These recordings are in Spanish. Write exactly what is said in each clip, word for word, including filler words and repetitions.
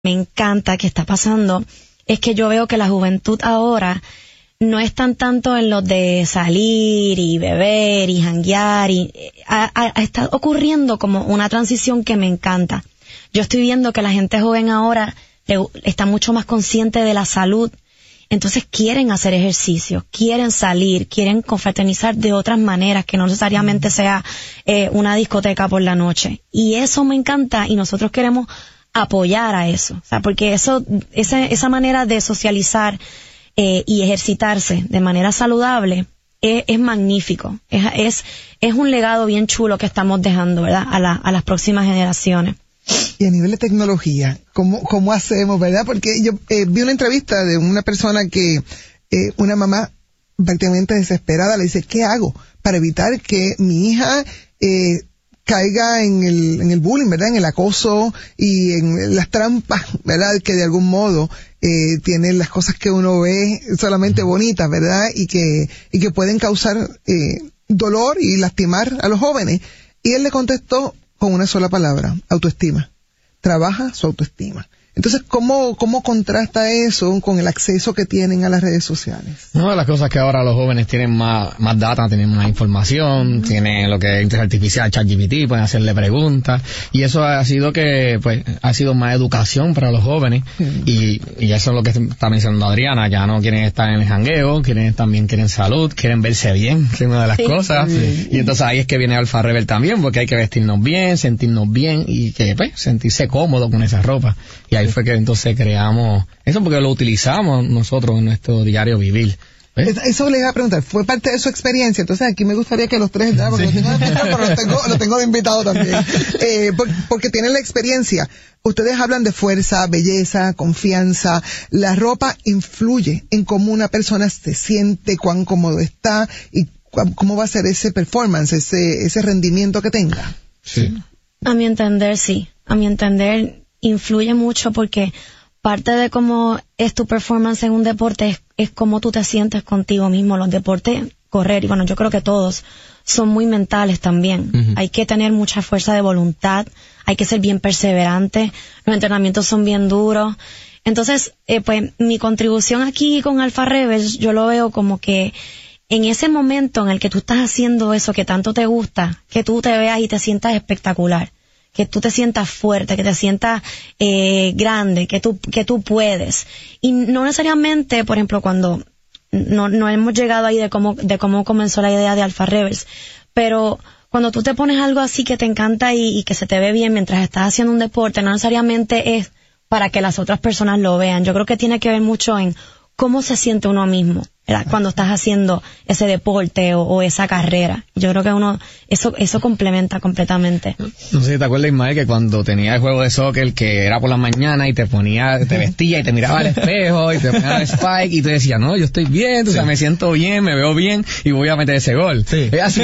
me encanta que está pasando es que yo veo que la juventud ahora no están tanto en lo de salir y beber y janguear y a, a, a está ocurriendo como una transición que me encanta. Yo estoy viendo que la gente joven ahora le, está mucho más consciente de la salud, entonces quieren hacer ejercicio, quieren salir, quieren confraternizar de otras maneras que no necesariamente sea eh, una discoteca por la noche, y eso me encanta y nosotros queremos apoyar a eso, o sea, porque eso esa, esa manera de socializar Eh, y ejercitarse de manera saludable es, es magnífico, es, es es un legado bien chulo que estamos dejando, ¿verdad?, a, la, a las próximas generaciones. Y a nivel de tecnología, ¿cómo, cómo hacemos, verdad? Porque yo eh, vi una entrevista de una persona que, eh, una mamá prácticamente desesperada, le dice, ¿qué hago para evitar que mi hija eh, caiga en el, en el bullying, ¿verdad?, en el acoso y en las trampas, ¿verdad?, que de algún modo eh, tienen las cosas que uno ve solamente bonitas, ¿verdad?, y que, y que pueden causar eh, dolor y lastimar a los jóvenes. Y él le contestó con una sola palabra: autoestima. Trabaja su autoestima. Entonces, ¿cómo, cómo contrasta eso con el acceso que tienen a las redes sociales? Una de las cosas que ahora los jóvenes tienen más, más data, tienen más información, mm. tienen lo que es inteligencia artificial, ChatGPT, pueden hacerle preguntas, y eso ha sido que, pues, ha sido más educación para los jóvenes, mm. y, y eso es lo que está mencionando Adriana, ya no quieren estar en el jangueo, quieren, también quieren salud, quieren verse bien, que es una de las sí. cosas, sí. y entonces ahí es que viene Alpha Rebel también, porque hay que vestirnos bien, sentirnos bien, y que, pues, sentirse cómodo con esa ropa, y ahí fue que entonces creamos eso, porque lo utilizamos nosotros en nuestro diario vivir. ¿Ves? Eso le iba a preguntar, ¿fue parte de su experiencia? Entonces aquí me gustaría que los tres, porque sí. lo, tengo de, pero lo, tengo, lo tengo de invitado también, eh, por, porque tienen la experiencia. Ustedes hablan de fuerza, belleza, confianza. La ropa influye en cómo una persona se siente, cuán cómodo está y cu- cómo va a ser ese performance, ese, ese rendimiento que tenga. Sí. A mi entender, sí. A mi entender, influye mucho porque parte de cómo es tu performance en un deporte es, es cómo tú te sientes contigo mismo. Los deportes, correr, y bueno, yo creo que todos, son muy mentales también. Uh-huh. Hay que tener mucha fuerza de voluntad, hay que ser bien perseverante, los entrenamientos son bien duros. Entonces, eh, pues, mi contribución aquí con Alpha Rebels, yo lo veo como que en ese momento en el que tú estás haciendo eso que tanto te gusta, que tú te veas y te sientas espectacular, que tú te sientas fuerte, que te sientas eh, grande, que tú que tú puedes. Y no necesariamente, por ejemplo, cuando no no hemos llegado ahí de cómo de cómo comenzó la idea de Alpha Rebels, pero cuando tú te pones algo así que te encanta y, y que se te ve bien mientras estás haciendo un deporte, no necesariamente es para que las otras personas lo vean. Yo creo que tiene que ver mucho en cómo se siente uno mismo, ¿verdad?, cuando estás haciendo ese deporte o, o esa carrera. Yo creo que uno eso eso complementa completamente. No sé si te acuerdas, Ismael, que cuando tenía el juego de soccer que era por la mañana y te ponía, te vestía y te miraba al espejo y te ponía el spike y tú decías, no, yo estoy bien, sí. o sea, me siento bien, me veo bien y voy a meter ese gol. Sí. Es así,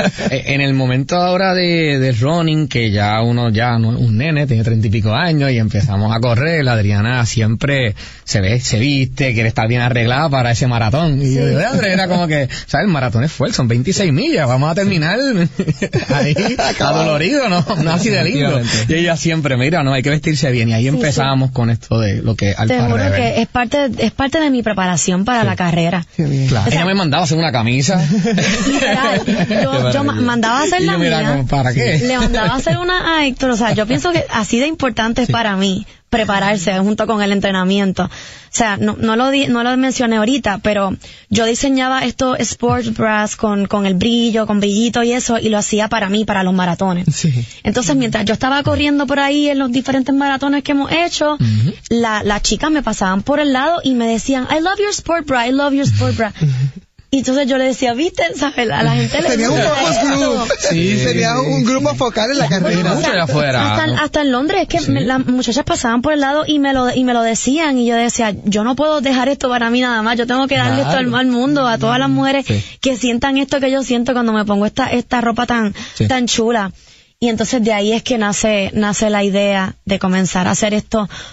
en el momento ahora de, de running, que ya uno ya no es un nene, tiene treinta y pico años y empezamos a correr, la Adriana siempre se ve, se viste, quiere estar bien arreglada para ese maratón. Y sí. yo, André, era como que, ¿sabes? El maratón es fuerte, son veintiséis millas, vamos a terminar ahí adolorido, ¿no? No así de lindo. Y ella siempre, mira, no, hay que vestirse bien. Y ahí sí, empezamos sí. con esto de lo que Alpha Te juro Rebel. que es parte, es parte de mi preparación para sí. la carrera. Sí, claro. O sea, ella me mandaba a hacer una camisa. Literal, yo, yo mandaba a hacer y la yo, mira, mía. como, ¿para qué? Le mandaba a hacer una a Héctor. O sea, yo pienso que así de importante es sí. para mí prepararse junto con el entrenamiento. O sea, no, no lo di, no lo mencioné ahorita, pero yo diseñaba estos sports bras con, con el brillo, con brillito y eso, y lo hacía para mí, para los maratones. Sí. Entonces, mientras yo estaba corriendo por ahí en los diferentes maratones que hemos hecho, uh-huh. la, las chicas me pasaban por el lado y me decían, I love your sport bra, I love your sport bra. Y entonces yo le decía, ¿viste? ¿Sabes? A la gente le tenía un focus group. Sí, tenía un grupo focal en la carrera. Mucho de afuera. Hasta, hasta en Londres, es que sí. me, las muchachas pasaban por el lado y me lo y me lo decían. Y yo decía, yo no puedo dejar esto para mí nada más. Yo tengo que darle claro. esto al, al mundo, a todas las mujeres sí. que sientan esto que yo siento cuando me pongo esta esta ropa tan sí. tan chula. Y entonces de ahí es que nace nace la idea de comenzar a hacer esto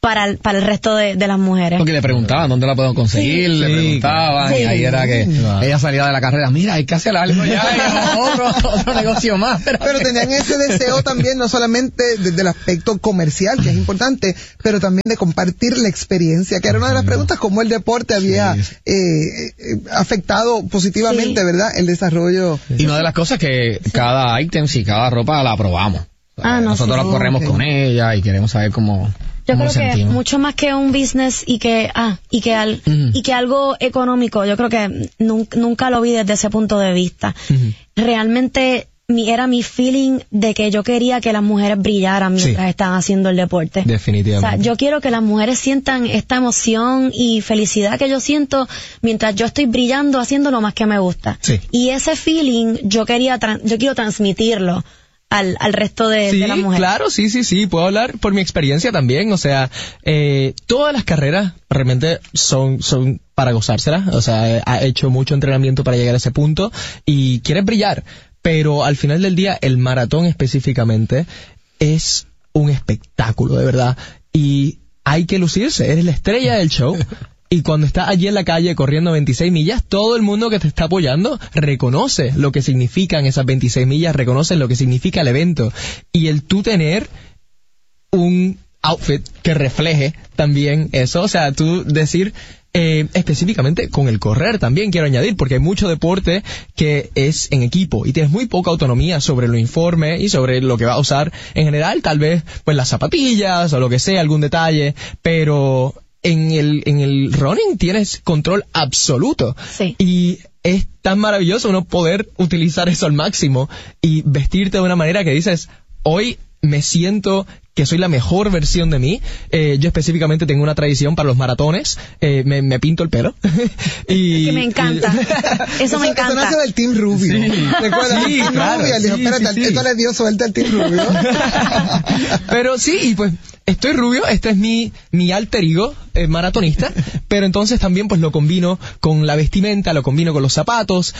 para el, para el resto de, de las mujeres. Porque le preguntaban dónde la podemos conseguir, sí, le preguntaban, sí. Y ahí era que wow. ella salía de la carrera, mira, hay que hacer algo ya, y otro, otro negocio más. Pero, pero tenían ese deseo también, no solamente desde el aspecto comercial, que es importante, pero también de compartir la experiencia, que era una de las preguntas, cómo el deporte había sí. eh, afectado positivamente, sí. ¿verdad?, el desarrollo. Y una de las cosas que cada ítem y cada ropa la probamos. Ah, no, Nosotros sí. la corremos okay. con ella y queremos saber cómo... Yo creo sentimos. que mucho más que un business y que ah y que al, uh-huh. y que algo económico, yo creo que nunca, nunca lo vi desde ese punto de vista. Uh-huh. Realmente mi, era mi feeling de que yo quería que las mujeres brillaran mientras sí. estaban haciendo el deporte. Definitivamente. O sea, yo quiero que las mujeres sientan esta emoción y felicidad que yo siento mientras yo estoy brillando haciendo lo más que me gusta. Sí. Y ese feeling yo quería tra- yo quiero transmitirlo Al, al resto de, sí, de las mujeres. Claro, sí, sí, sí, puedo hablar por mi experiencia también, o sea, eh, todas las carreras realmente son, son para gozárselas, o sea, ha hecho mucho entrenamiento para llegar a ese punto y quieres brillar, pero al final del día el maratón específicamente es un espectáculo, de verdad, y hay que lucirse, eres la estrella del show. Y cuando estás allí en la calle corriendo veintiséis millas, todo el mundo que te está apoyando reconoce lo que significan esas veintiséis millas, reconoce lo que significa el evento. Y el tú tener un outfit que refleje también eso, o sea, tú decir... Eh, específicamente con el correr también quiero añadir, porque hay mucho deporte que es en equipo y tienes muy poca autonomía sobre el uniforme y sobre lo que vas a usar en general, tal vez pues las zapatillas o lo que sea, algún detalle, pero... En el, en el running tienes control absoluto. Sí. Y es tan maravilloso uno poder utilizar eso al máximo y vestirte de una manera que dices, hoy me siento que soy la mejor versión de mí. Eh, yo específicamente tengo una tradición para los maratones, eh, me, me pinto el pelo. y, que me encanta. Y... eso me encanta. Eso nace del Team Rubio. Sí, ¿Recuerdas? sí, Team claro. Rubio, Sí, dijo, espérate, sí, sí. esto le dio suelta al Team Rubio. Pero sí, y pues estoy rubio, este es mi, mi alter ego eh, maratonista, pero entonces también pues lo combino con la vestimenta, lo combino con los zapatos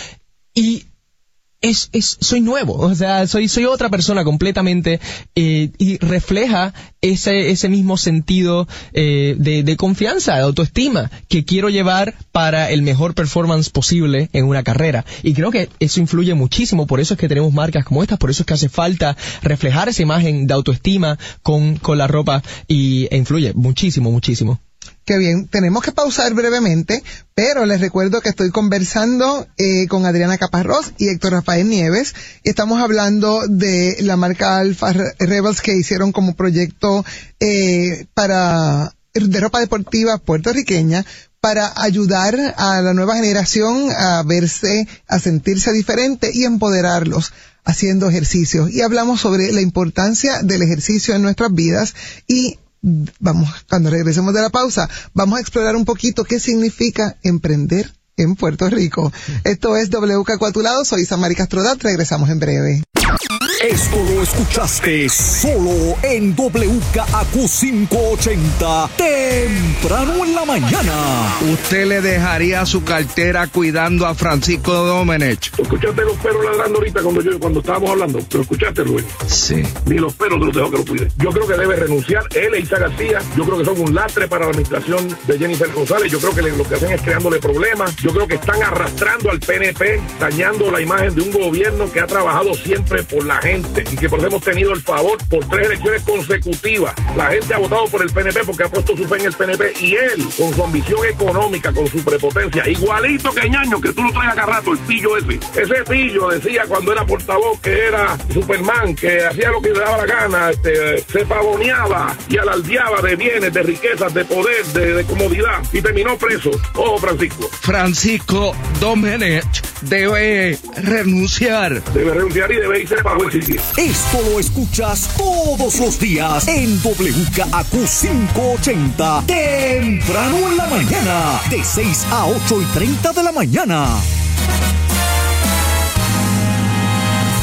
y es, es, soy nuevo, o sea, soy, soy otra persona completamente eh, y refleja ese, ese mismo sentido eh, de, de confianza, de autoestima que quiero llevar para el mejor performance posible en una carrera. Y creo que eso influye muchísimo, por eso es que tenemos marcas como estas, por eso es que hace falta reflejar esa imagen de autoestima con, con la ropa y e influye muchísimo, muchísimo. Qué bien, tenemos que pausar brevemente, pero les recuerdo que estoy conversando eh, con Adriana Caparrós y Héctor Rafael Nieves, y estamos hablando de la marca Alpha Rebels que hicieron como proyecto eh, para de ropa deportiva puertorriqueña para ayudar a la nueva generación a verse, a sentirse diferente y empoderarlos haciendo ejercicios. Y hablamos sobre la importancia del ejercicio en nuestras vidas y vamos, cuando regresemos de la pausa, vamos a explorar un poquito qué significa emprender en Puerto Rico. Esto es W K cuatro Lado, soy Samari Castrodat, regresamos en breve. Esto lo escuchaste solo en W K A Q quinientos ochenta, temprano en la mañana. ¿Usted le dejaría su cartera cuidando a Francisco Domenech? ¿Escuchaste los perros ladrando ahorita cuando yo cuando estábamos hablando? ¿Pero escuchaste, Luis? Sí. Ni los perros te los dejó que lo cuide. Yo creo que debe renunciar él e Isa García. Yo creo que son un lastre para la administración de Jennifer González. Yo creo que le, lo que hacen es creándole problemas. Yo creo que están arrastrando al P N P, dañando la imagen de un gobierno que ha trabajado siempre por la gente y que por eso hemos tenido el favor por tres elecciones consecutivas. La gente ha votado por el P N P porque ha puesto su fe en el P N P y él, con su ambición económica, con su prepotencia, igualito que Ñaño, que tú lo traes acá rato, el pillo ese. Ese pillo decía cuando era portavoz que era Superman, que hacía lo que le daba la gana, este, se pavoneaba y alardeaba de bienes, de riquezas, de poder, de, de comodidad y terminó preso. Ojo, Francisco. Francisco Domenech debe renunciar. Debe renunciar y debe irse para buen sitio. Esto lo escuchas todos los días en W K A Q quinientos ochenta, temprano en la mañana, de seis a ocho y treinta de la mañana.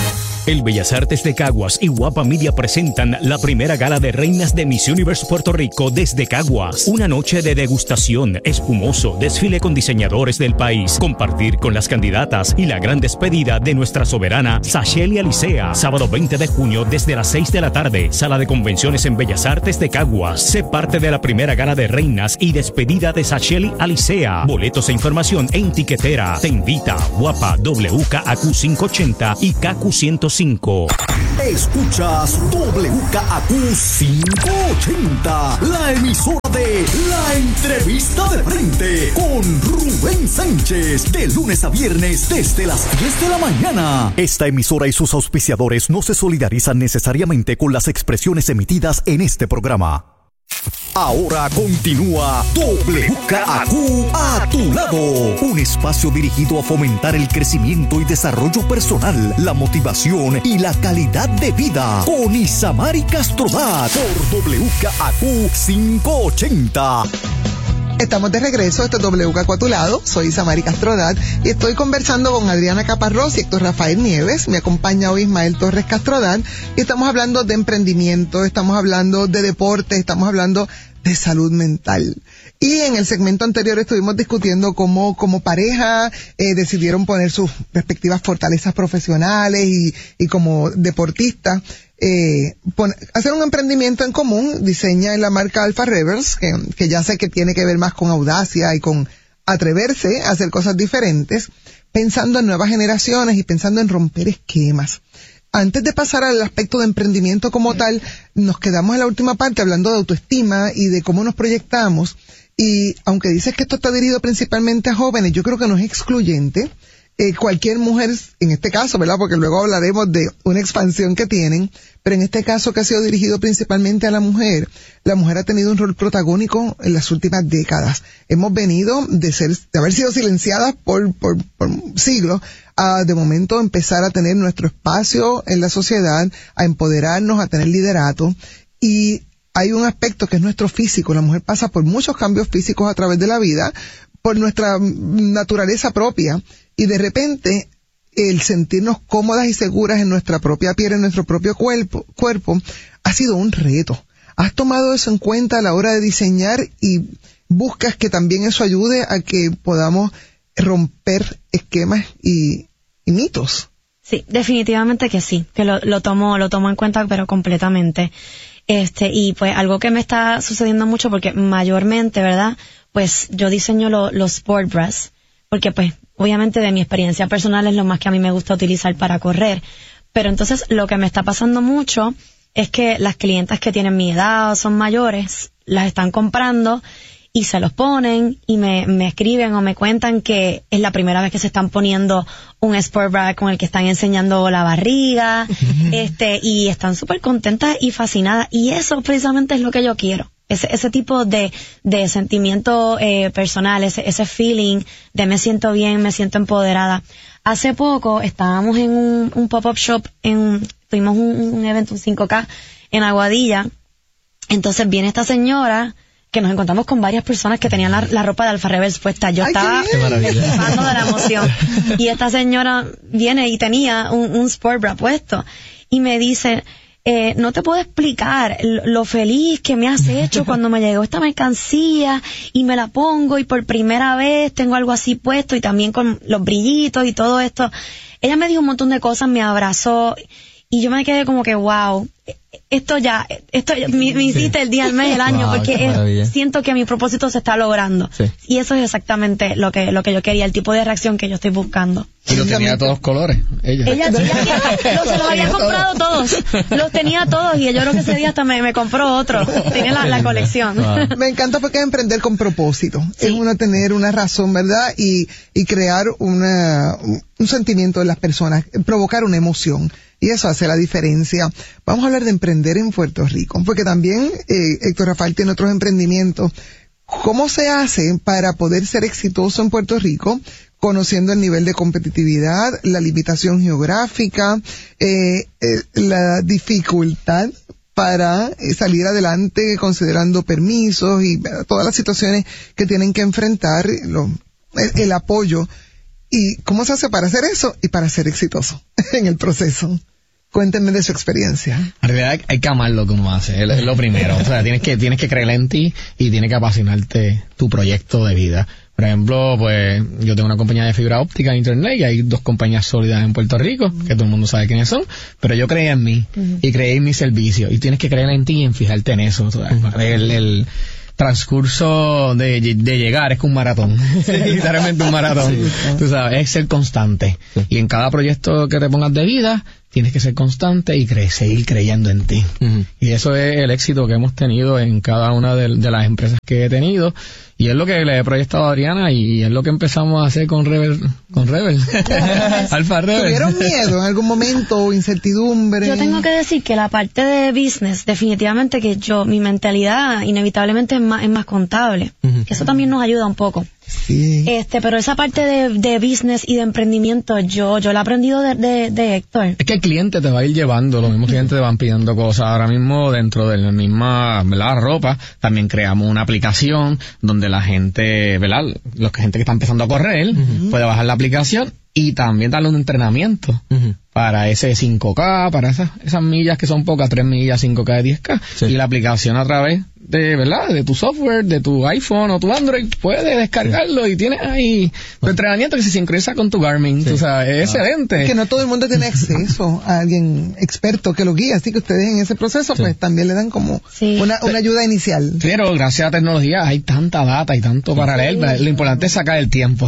El Bellas Artes de Caguas y Guapa Media presentan la primera gala de reinas de Miss Universe Puerto Rico desde Caguas. Una noche de degustación, espumoso, desfile con diseñadores del país, compartir con las candidatas y la gran despedida de nuestra soberana Sacheli Alicea. Sábado veinte de junio desde las seis de la tarde, sala de convenciones en Bellas Artes de Caguas. Sé parte de la primera gala de reinas y despedida de Sacheli Alicea. Boletos e información en Tiquetera. Te invita Guapa, W K A Q quinientos ochenta y K Q ciento cinco. Escuchas W K A Q quinientos ochenta, la emisora de La Entrevista de Frente con Rubén Sánchez, de lunes a viernes desde las diez de la mañana. Esta emisora y sus auspiciadores no se solidarizan necesariamente con las expresiones emitidas en este programa. Ahora continúa W K A Q a tu lado, un espacio dirigido a fomentar el crecimiento y desarrollo personal, la motivación y la calidad de vida, con Isamari Castrodat por W K A Q quinientos ochenta. Estamos de regreso, esto es W K A Q a tu lado, soy Isamari Castrodat y estoy conversando con Adriana Caparrós y Héctor Rafael Nieves. Me acompaña hoy Ismael Torres Castrodat y estamos hablando de emprendimiento, estamos hablando de deporte, estamos hablando de salud mental. Y en el segmento anterior estuvimos discutiendo cómo como pareja eh, decidieron poner sus respectivas fortalezas profesionales y, y como deportistas eh, pon, hacer un emprendimiento en común. Diseña en la marca Alpha Rebels, que, que ya sé que tiene que ver más con audacia y con atreverse a hacer cosas diferentes, pensando en nuevas generaciones y pensando en romper esquemas. Antes de pasar al aspecto de emprendimiento como tal, nos quedamos en la última parte hablando de autoestima y de cómo nos proyectamos. Y aunque dices que esto está dirigido principalmente a jóvenes, yo creo que no es excluyente. Eh, cualquier mujer, en este caso, ¿verdad? Porque luego hablaremos de una expansión que tienen, pero en este caso que ha sido dirigido principalmente a la mujer, la mujer ha tenido un rol protagónico en las últimas décadas. Hemos venido de ser, de haber sido silenciadas por, por, por siglos, a de momento empezar a tener nuestro espacio en la sociedad, a empoderarnos, a tener liderato. Y hay un aspecto que es nuestro físico. La mujer pasa por muchos cambios físicos a través de la vida, por nuestra naturaleza propia, y de repente el sentirnos cómodas y seguras en nuestra propia piel, en nuestro propio cuerpo, cuerpo, ha sido un reto. ¿Has tomado eso en cuenta a la hora de diseñar y buscas que también eso ayude a que podamos romper esquemas y, y mitos? Sí, definitivamente que sí, que lo, lo tomo, lo tomo en cuenta, pero completamente. Este, y pues algo que me está sucediendo mucho, porque mayormente, ¿verdad? Pues yo diseño lo, los sport bras, porque pues obviamente de mi experiencia personal es lo más que a mí me gusta utilizar para correr. Pero entonces lo que me está pasando mucho es que las clientas que tienen mi edad o son mayores, las están comprando y se los ponen y me, me escriben o me cuentan que es la primera vez que se están poniendo un sport bra con el que están enseñando la barriga, este, y están súper contentas y fascinadas. Y eso precisamente es lo que yo quiero. Ese, ese tipo de, de sentimiento eh, personal, ese, ese feeling de me siento bien, me siento empoderada. Hace poco estábamos en un, un pop-up shop, en, tuvimos un, un evento, un cinco K en Aguadilla. Entonces viene esta señora, que nos encontramos con varias personas que tenían la, la ropa de Alpha Rebels puesta. Yo Ay, estaba flipando de la emoción. Y esta señora viene y tenía un, un sport bra puesto. Y me dice, eh, no te puedo explicar lo, lo feliz que me has hecho cuando me llegó esta mercancía y me la pongo y por primera vez tengo algo así puesto y también con los brillitos y todo esto. Ella me dijo un montón de cosas, me abrazó y yo me quedé como que wow, esto ya, esto ya, me, me hiciste el día, el mes, el año, wow, porque es, siento que mi propósito se está logrando. Sí. Y eso es exactamente lo que lo que yo quería, el tipo de reacción que yo estoy buscando. Y lo tenía todos colores, ella. Ella, ella, ella los, los había comprado todos, los tenía todos y yo creo que ese día hasta me, me compró otro. Tenía la, la colección. Wow. Me encanta porque es emprender con propósito. Sí. Es uno tener una razón, ¿verdad? Y, y crear una, un sentimiento en las personas, provocar una emoción. Y eso hace la diferencia. Vamos a hablar de emprender en Puerto Rico, porque también eh, Héctor Rafael tiene otros emprendimientos. ¿Cómo se hace para poder ser exitoso en Puerto Rico, conociendo el nivel de competitividad, la limitación geográfica, eh, eh, la dificultad para eh, salir adelante considerando permisos y eh, todas las situaciones que tienen que enfrentar, lo, el, el apoyo? ¿Y cómo se hace para hacer eso y para ser exitoso en el proceso? Cuéntenme de su experiencia. En realidad hay que amar lo que uno hace, es lo primero. O sea, tienes que, tienes que creer en ti y tienes que apasionarte tu proyecto de vida. Por ejemplo, pues yo tengo una compañía de fibra óptica en internet y hay dos compañías sólidas en Puerto Rico, uh-huh. que todo el mundo sabe quiénes son, pero yo creí en mí uh-huh. y creí en mi servicio y tienes que creer en ti y en fijarte en eso. O sea, uh-huh. el, el transcurso de, de llegar es que un maratón, sí. literalmente un maratón, sí. tú sabes, es ser constante sí. y en cada proyecto que te pongas de vida tienes que ser constante y cre- seguir creyendo en ti. Uh-huh. Y eso es el éxito que hemos tenido en cada una de, de las empresas que he tenido. Y es lo que le he proyectado a Adriana y es lo que empezamos a hacer con Rebel. Con Rebel. Alfa Rebel. ¿Tuvieron miedo en algún momento, incertidumbre? Yo tengo que decir que la parte de business, definitivamente que yo, mi mentalidad inevitablemente es más, es más contable. Uh-huh. Eso también nos ayuda un poco. Sí. Este, pero esa parte de, de business y de emprendimiento, yo, yo la he aprendido de, de, de Héctor. Es que el cliente te va a ir llevando, los mismos clientes te van pidiendo cosas. Ahora mismo, dentro de la misma, ¿verdad?, ropa, también creamos una aplicación donde la gente, ¿verdad?, los que gente que está empezando a correr, uh-huh. puede bajar la aplicación y también darle un entrenamiento uh-huh. para ese cinco K, para esas, esas millas que son pocas, tres millas, cinco K de diez K, sí. y la aplicación a través de, ¿verdad?, de tu software, de tu iPhone o tu Android, puedes descargarlo sí. y tienes ahí tu entrenamiento que se sincroniza con tu Garmin, sí. tú sabes, es ah. excelente. Que no todo el mundo tiene acceso a alguien experto que lo guíe, así que ustedes en ese proceso sí. pues también le dan como sí. una, una ayuda inicial. Pero gracias a la tecnología hay tanta data y tanto para leer, sí. lo importante es sacar el tiempo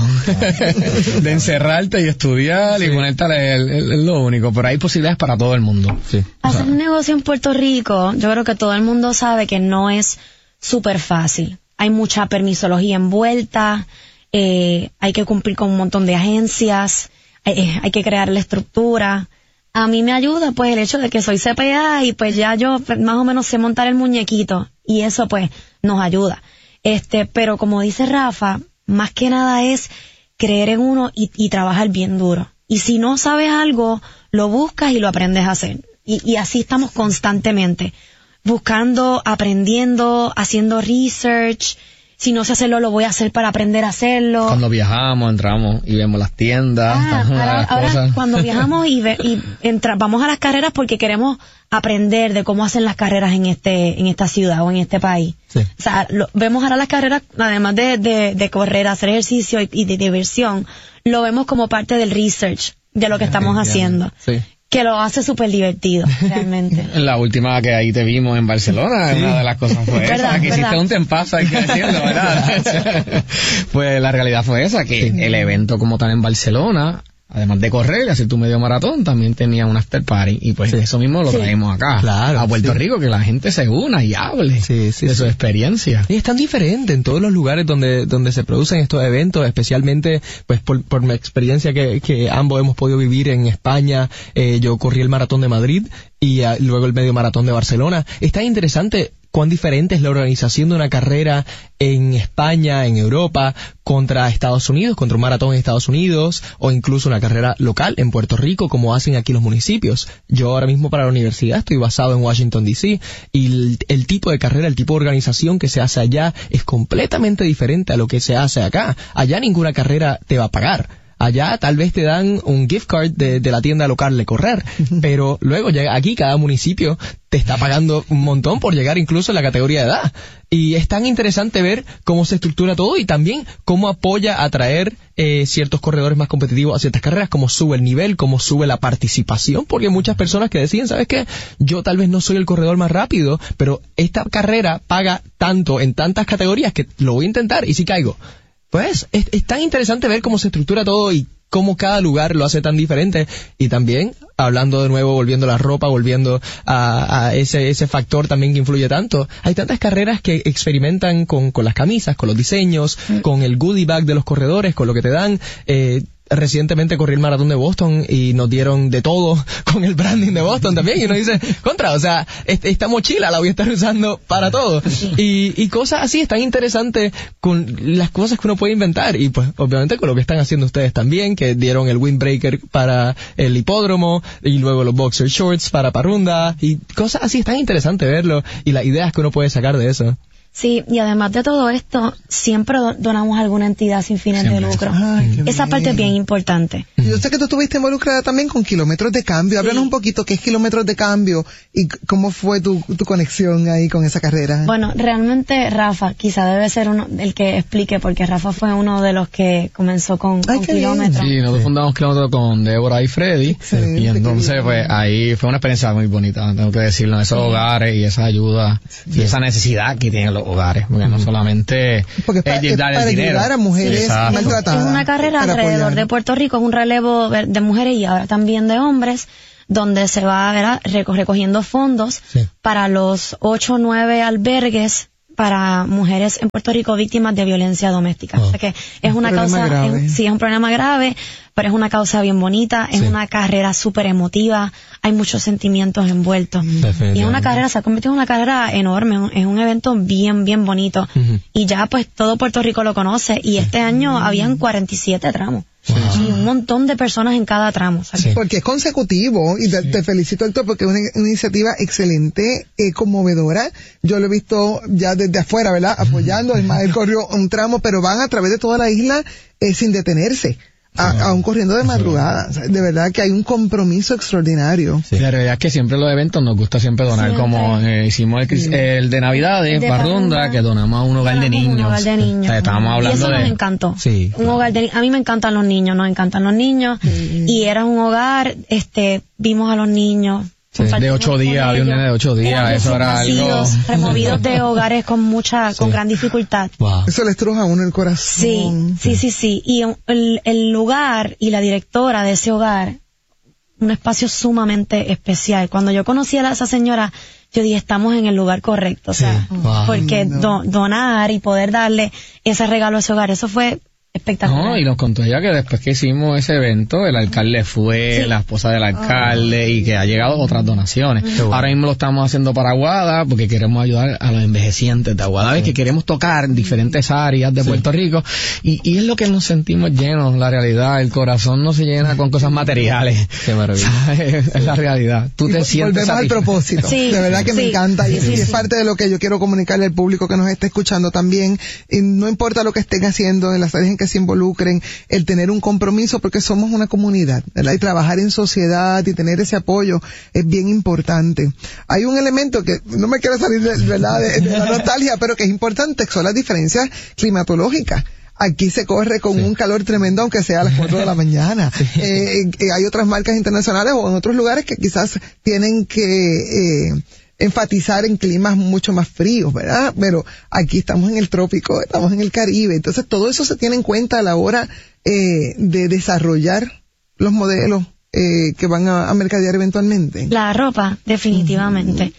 de encerrarte y estudiar sí. y ponerte a leer, es, es lo único, pero hay posibilidades para todo el mundo. Sí. Hacer un negocio en Puerto Rico, yo creo que todo el mundo sabe que no es súper fácil. Hay mucha permisología envuelta, eh, hay que cumplir con un montón de agencias, eh, hay que crear la estructura. A mí me ayuda pues el hecho de que soy C P A y pues ya yo más o menos sé montar el muñequito y eso pues nos ayuda. Este, pero como dice Rafa, más que nada es creer en uno y, y trabajar bien duro. Y si no sabes algo, lo buscas y lo aprendes a hacer. Y, y así estamos constantemente, buscando, aprendiendo, haciendo research. Si no sé hacerlo, lo voy a hacer para aprender a hacerlo. Cuando viajamos, entramos y vemos las tiendas. Ah, ahora, las ahora cosas. Cuando viajamos y, ve, y entra, vamos a las carreras porque queremos aprender de cómo hacen las carreras en este en esta ciudad o en este país. Sí. O sea, lo, vemos ahora las carreras, además de, de, de correr, hacer ejercicio y, y de diversión, lo vemos como parte del research de lo que estamos okay, haciendo. Sí. Que lo hace súper divertido, realmente. La última que ahí te vimos en Barcelona, sí. una de las cosas fue esa, ¿verdad? Que hiciste ¿verdad? Un tempazo, hay que decirlo, ¿verdad? Pues la realidad fue esa, que sí. el evento como tal en Barcelona, además de correr y hacer tu medio maratón, también tenía un after party, y pues sí. eso mismo lo sí. traemos acá, claro, a Puerto sí. Rico, que la gente se una y hable sí, sí, de sí. su experiencia. Y es tan diferente en todos los lugares donde donde se producen estos eventos, especialmente pues por, por mi experiencia que, que ambos hemos podido vivir en España. Eh, yo corrí el maratón de Madrid y uh, luego el medio maratón de Barcelona. Es tan interesante cuán diferente es la organización de una carrera en España, en Europa, contra Estados Unidos, contra un maratón en Estados Unidos, o incluso una carrera local en Puerto Rico, como hacen aquí los municipios. Yo ahora mismo para la universidad estoy basado en Washington, D C, y el, el tipo de carrera, el tipo de organización que se hace allá es completamente diferente a lo que se hace acá. Allá ninguna carrera te va a pagar. Allá tal vez te dan un gift card de, de la tienda local de correr, pero luego llega aquí cada municipio te está pagando un montón por llegar incluso en la categoría de edad. Y es tan interesante ver cómo se estructura todo y también cómo apoya a atraer eh, ciertos corredores más competitivos a ciertas carreras, cómo sube el nivel, cómo sube la participación, porque hay muchas personas que deciden, ¿sabes qué? Yo tal vez no soy el corredor más rápido, pero esta carrera paga tanto en tantas categorías que lo voy a intentar y si caigo. Pues es, es tan interesante ver cómo se estructura todo y cómo cada lugar lo hace tan diferente. Y también, hablando de nuevo, volviendo a la ropa, volviendo a, a ese ese factor también que influye tanto, hay tantas carreras que experimentan con, con las camisas, con los diseños, mm. con el goodie bag de los corredores, con lo que te dan. Eh, Recientemente corrí el maratón de Boston y nos dieron de todo con el branding de Boston también. Y uno dice, contra, o sea, esta mochila la voy a estar usando para todo. Y, y cosas así, es tan interesante con las cosas que uno puede inventar. Y pues, obviamente, con lo que están haciendo ustedes también, que dieron el windbreaker para el hipódromo y luego los boxer shorts para Parrunda. Y cosas así, es tan interesante verlo y las ideas que uno puede sacar de eso. Sí, y además de todo esto, siempre donamos a alguna entidad sin fines siempre. de lucro. Ay, Esa parte es bien importante. Yo sé que tú estuviste involucrada también con Kilómetros de Cambio. Háblanos Sí. un poquito qué es Kilómetros de Cambio y c- cómo fue tu, tu conexión ahí con esa carrera. Bueno, realmente Rafa quizá debe ser uno el que explique, porque Rafa fue uno de los que comenzó con, Ay, con qué bien. Kilómetros. Sí, nosotros fundamos Kilómetros con Débora y Freddy. Excelente, Y entonces, qué bien. pues, ahí fue una experiencia muy bonita, tengo que decirlo, esos hogares y esa ayuda y esa necesidad que tienen los hogares, porque no solamente Porque es pa- es es dar el para dinero. ayudar a mujeres Exacto. maltratadas. Es una carrera para alrededor apoyar. de Puerto Rico, es un relevo de de mujeres y ahora también de hombres, donde se va, ¿verdad?, reco- recogiendo fondos Sí. para los ocho o nueve albergues para mujeres en Puerto Rico víctimas de violencia doméstica. Oh. O sea que es Un una problema causa, grave. es- sí, es un problema grave, pero es una causa bien bonita, es Sí. una carrera súper emotiva, hay muchos sentimientos envueltos. Definitivamente. Y es una carrera, se ha convertido en una carrera enorme, es un evento bien, bien bonito. Ujú. Y ya pues todo Puerto Rico lo conoce y este año habían cuarenta y siete tramos. Y un montón de personas en cada tramo. O sea, que- Sí. Porque es consecutivo y te, te felicito, Héctor, porque es una, una iniciativa excelente, eh, conmovedora. Yo lo he visto ya desde afuera, ¿verdad? Apoyando. Es más, él corrió un tramo, pero van a través de toda la isla eh, sin detenerse. A, aún corriendo de madrugada. O sea, de verdad que hay un compromiso extraordinario. Sí, la realidad es que siempre los eventos nos gusta siempre donar, Siempre. como eh, hicimos el, cris- el de Navidades, De Barrunda, Barrunda. que donamos a un hogar de Donamos niños. Un hogar de niños. O sea, estábamos y hablando eso de... nos encantó. Sí, Un hogar de ni- a mí me encantan los niños, nos encantan los niños. Y era un hogar, este, vimos a los niños. Sí, de compartimos ocho con días, había un ellos. nene de ocho días, Eran eso era recién algo... nacidos, removidos de hogares con mucha, con gran dificultad. Wow. Eso le estruja a uno el Sí, corazón. sí, sí, sí. Y el, el lugar y la directora de ese hogar, un espacio sumamente especial. Cuando yo conocí a la- esa señora, yo dije, estamos en el lugar correcto. O sea, Sí. Wow. porque No. do- donar y poder darle ese regalo a ese hogar, eso fue espectacular. No, y nos contó ella que después que hicimos ese evento, el alcalde fue, Sí. la esposa del alcalde, y que ha llegado otras donaciones. bueno. Ahora mismo lo estamos haciendo para Aguada, porque queremos ayudar a los envejecientes de Aguada, ¿ves? Que queremos tocar diferentes áreas de Puerto Rico, y, y es lo que nos sentimos llenos, la realidad, el corazón no se llena con cosas materiales. Qué maravilla. ¿Sabes? Es la realidad. Tú Y te vol- sientes volvemos al satisfe- propósito. Sí, de verdad que me sí, encanta y, sí, y es sí. parte de lo que yo quiero comunicarle al público que nos está escuchando también. Y no importa lo que estén haciendo, en las áreas en que se involucren, el tener un compromiso, porque somos una comunidad, ¿verdad? Y trabajar en sociedad y tener ese apoyo es bien importante. Hay un elemento que no me quiero salir de, ¿verdad? de, de la nostalgia, pero que es importante, que son las diferencias climatológicas. Aquí se corre con un calor tremendo, aunque sea a las cuatro de la mañana. Eh, eh, hay otras marcas internacionales o en otros lugares que quizás tienen que eh, enfatizar en climas mucho más fríos, ¿verdad? Pero aquí estamos en el trópico, estamos en el Caribe. Entonces todo eso se tiene en cuenta a la hora eh, de desarrollar los modelos eh, que van a, a mercadear eventualmente. La ropa, definitivamente.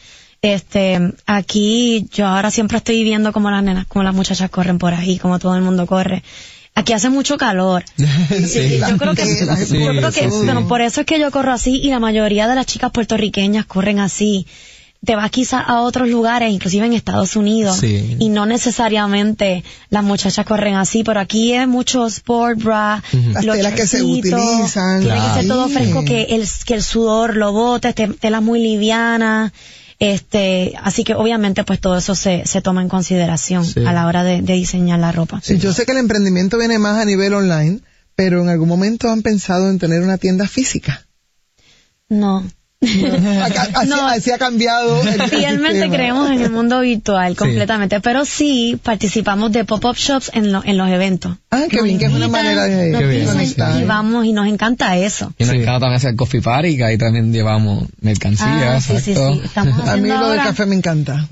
Este, aquí yo ahora siempre estoy viendo como las nenas, como las muchachas corren por ahí, como todo el mundo corre. Aquí hace mucho calor. Sí. Yo creo que, Sí, yo creo que, sí. bueno, por eso es que yo corro así y la mayoría de las chicas puertorriqueñas corren así. Te vas quizás a otros lugares, inclusive en Estados Unidos, Sí. y no necesariamente las muchachas corren así, pero aquí es mucho sport bra, Las los telas que se shortcitos, utilizan. tiene que ser todo Sí. fresco, que el, que el sudor lo bote, este, telas muy livianas, este, así que obviamente pues todo eso se, se toma en consideración Sí. a la hora de, de diseñar la ropa. Sí, yo sé que el emprendimiento viene más a nivel online, pero en algún momento han pensado en tener una tienda física. No. Acá- así, No. así ha cambiado. el- el Fielmente sistema. creemos en el mundo virtual completamente, pero sí participamos de pop-up shops en, lo- en los eventos. Ah, qué Nos bien, que es una invitan, manera de, nos Qué bien. dicen, conectar. y vamos y nos encanta eso. Y nos Sí. encanta también hacer coffee party, que ahí también llevamos mercancía, Ah, sí, sí, exacto. sí. Estamos A mí haciendo lo del ahora- café me encanta.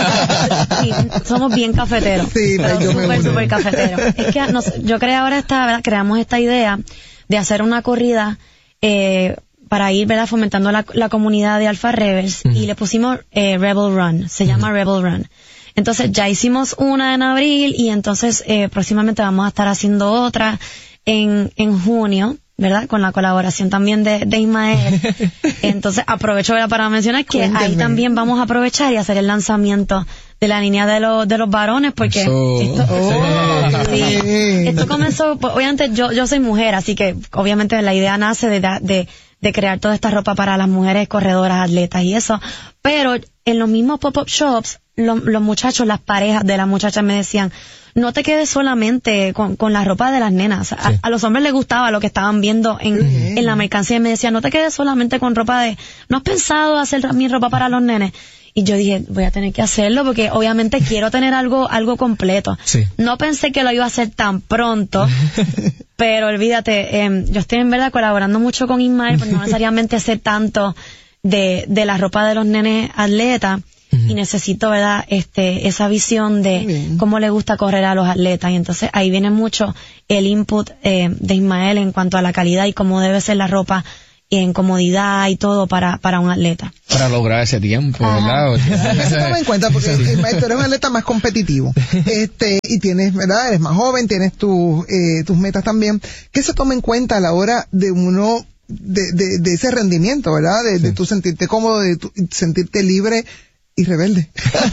Sí, somos bien cafeteros. Sí, pero yo me súper, uno. súper cafeteros. Es que nos- yo creé ahora esta, ¿verdad? Creamos esta idea de hacer una corrida eh, para ir, ¿verdad? Fomentando la, la comunidad de Alpha Rebels y le pusimos eh, Rebel Run. Se llama Rebel Run. Entonces ya hicimos una en abril y entonces eh, próximamente vamos a estar haciendo otra en, en junio, ¿verdad? Con la colaboración también de, de Ismael. Entonces aprovecho, ¿verdad? Para mencionar que ahí Cuénteme. también vamos a aprovechar y hacer el lanzamiento de la línea de los de los varones, porque Eso. esto, Oh, sí, bien. esto comenzó, pues, obviamente yo yo soy mujer, así que obviamente la idea nace de, da- de de crear toda esta ropa para las mujeres corredoras, atletas y eso, pero en los mismos pop-up shops lo, los muchachos, las parejas de las muchachas me decían, no te quedes solamente con, con la ropa de las nenas. Sí. A, a los hombres les gustaba lo que estaban viendo en, uh-huh. en la mercancía y me decían, no te quedes solamente con ropa de, ¿no has pensado hacer mi ropa para los nenes? Y yo dije, voy a tener que hacerlo porque obviamente quiero tener algo, algo completo. Sí. No pensé que lo iba a hacer tan pronto, pero olvídate, eh, yo estoy en verdad colaborando mucho con Ismael, pero no necesariamente sé tanto de, de la ropa de los nenes atletas. Uh-huh. Y necesito, ¿verdad?, este, esa visión de cómo le gusta correr a los atletas. Y entonces ahí viene mucho el input eh, de Ismael en cuanto a la calidad y cómo debe ser la ropa y en comodidad y todo para, para un atleta. Para lograr ese tiempo, ¿verdad? Eso toma en cuenta porque Ismael, tú eres un atleta más competitivo. Este, y tienes, ¿verdad? Eres más joven, tienes tus, eh, tus metas también. ¿Qué se toma en cuenta a la hora de uno, de, de, de ese rendimiento, ¿verdad? De, sí. de tu sentirte cómodo, de tu, sentirte libre y rebelde.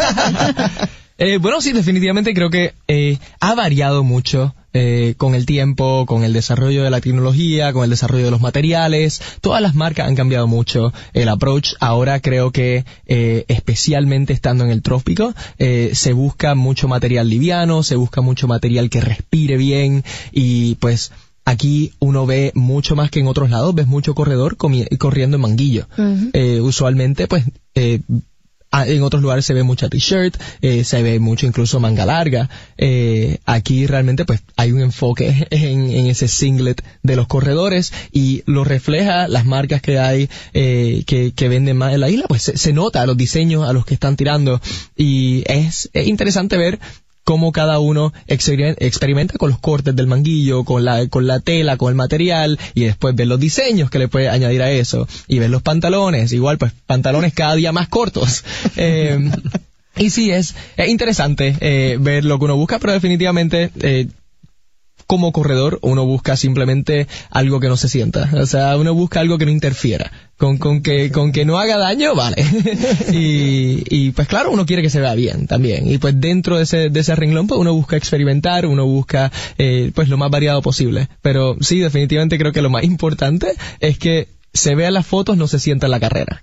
eh, bueno, sí, definitivamente creo que eh, ha variado mucho eh, con el tiempo, con el desarrollo de la tecnología, con el desarrollo de los materiales. Todas las marcas han cambiado mucho el approach. Ahora creo que, eh, especialmente estando en el trópico, eh, se busca mucho material liviano, se busca mucho material que respire bien y pues aquí uno ve mucho más que en otros lados, ves mucho corredor comi- corriendo en manguillo. Uh-huh. Eh, usualmente, pues, eh, en otros lugares se ve mucha t-shirt, eh, se ve mucho incluso manga larga. Eh, aquí realmente pues hay un enfoque en, en ese singlet de los corredores y lo refleja las marcas que hay eh, que, que venden más en la isla. Pues se, se nota los diseños a los que están tirando y es, es interesante ver cómo cada uno experimenta con los cortes del manguillo, con la, con la tela, con el material, y después ver los diseños que le puede añadir a eso, y ver los pantalones, igual pues pantalones cada día más cortos. Eh, y sí, es, es interesante eh, ver lo que uno busca, pero definitivamente eh, como corredor uno busca simplemente algo que no se sienta, o sea, uno busca algo que no interfiera, con, con que, con que no haga daño, vale. y, y pues claro, uno quiere que se vea bien también, y pues dentro de ese, de ese renglón pues uno busca experimentar, uno busca eh, pues lo más variado posible, pero sí, definitivamente creo que lo más importante es que se vea las fotos, no se sienta en la carrera.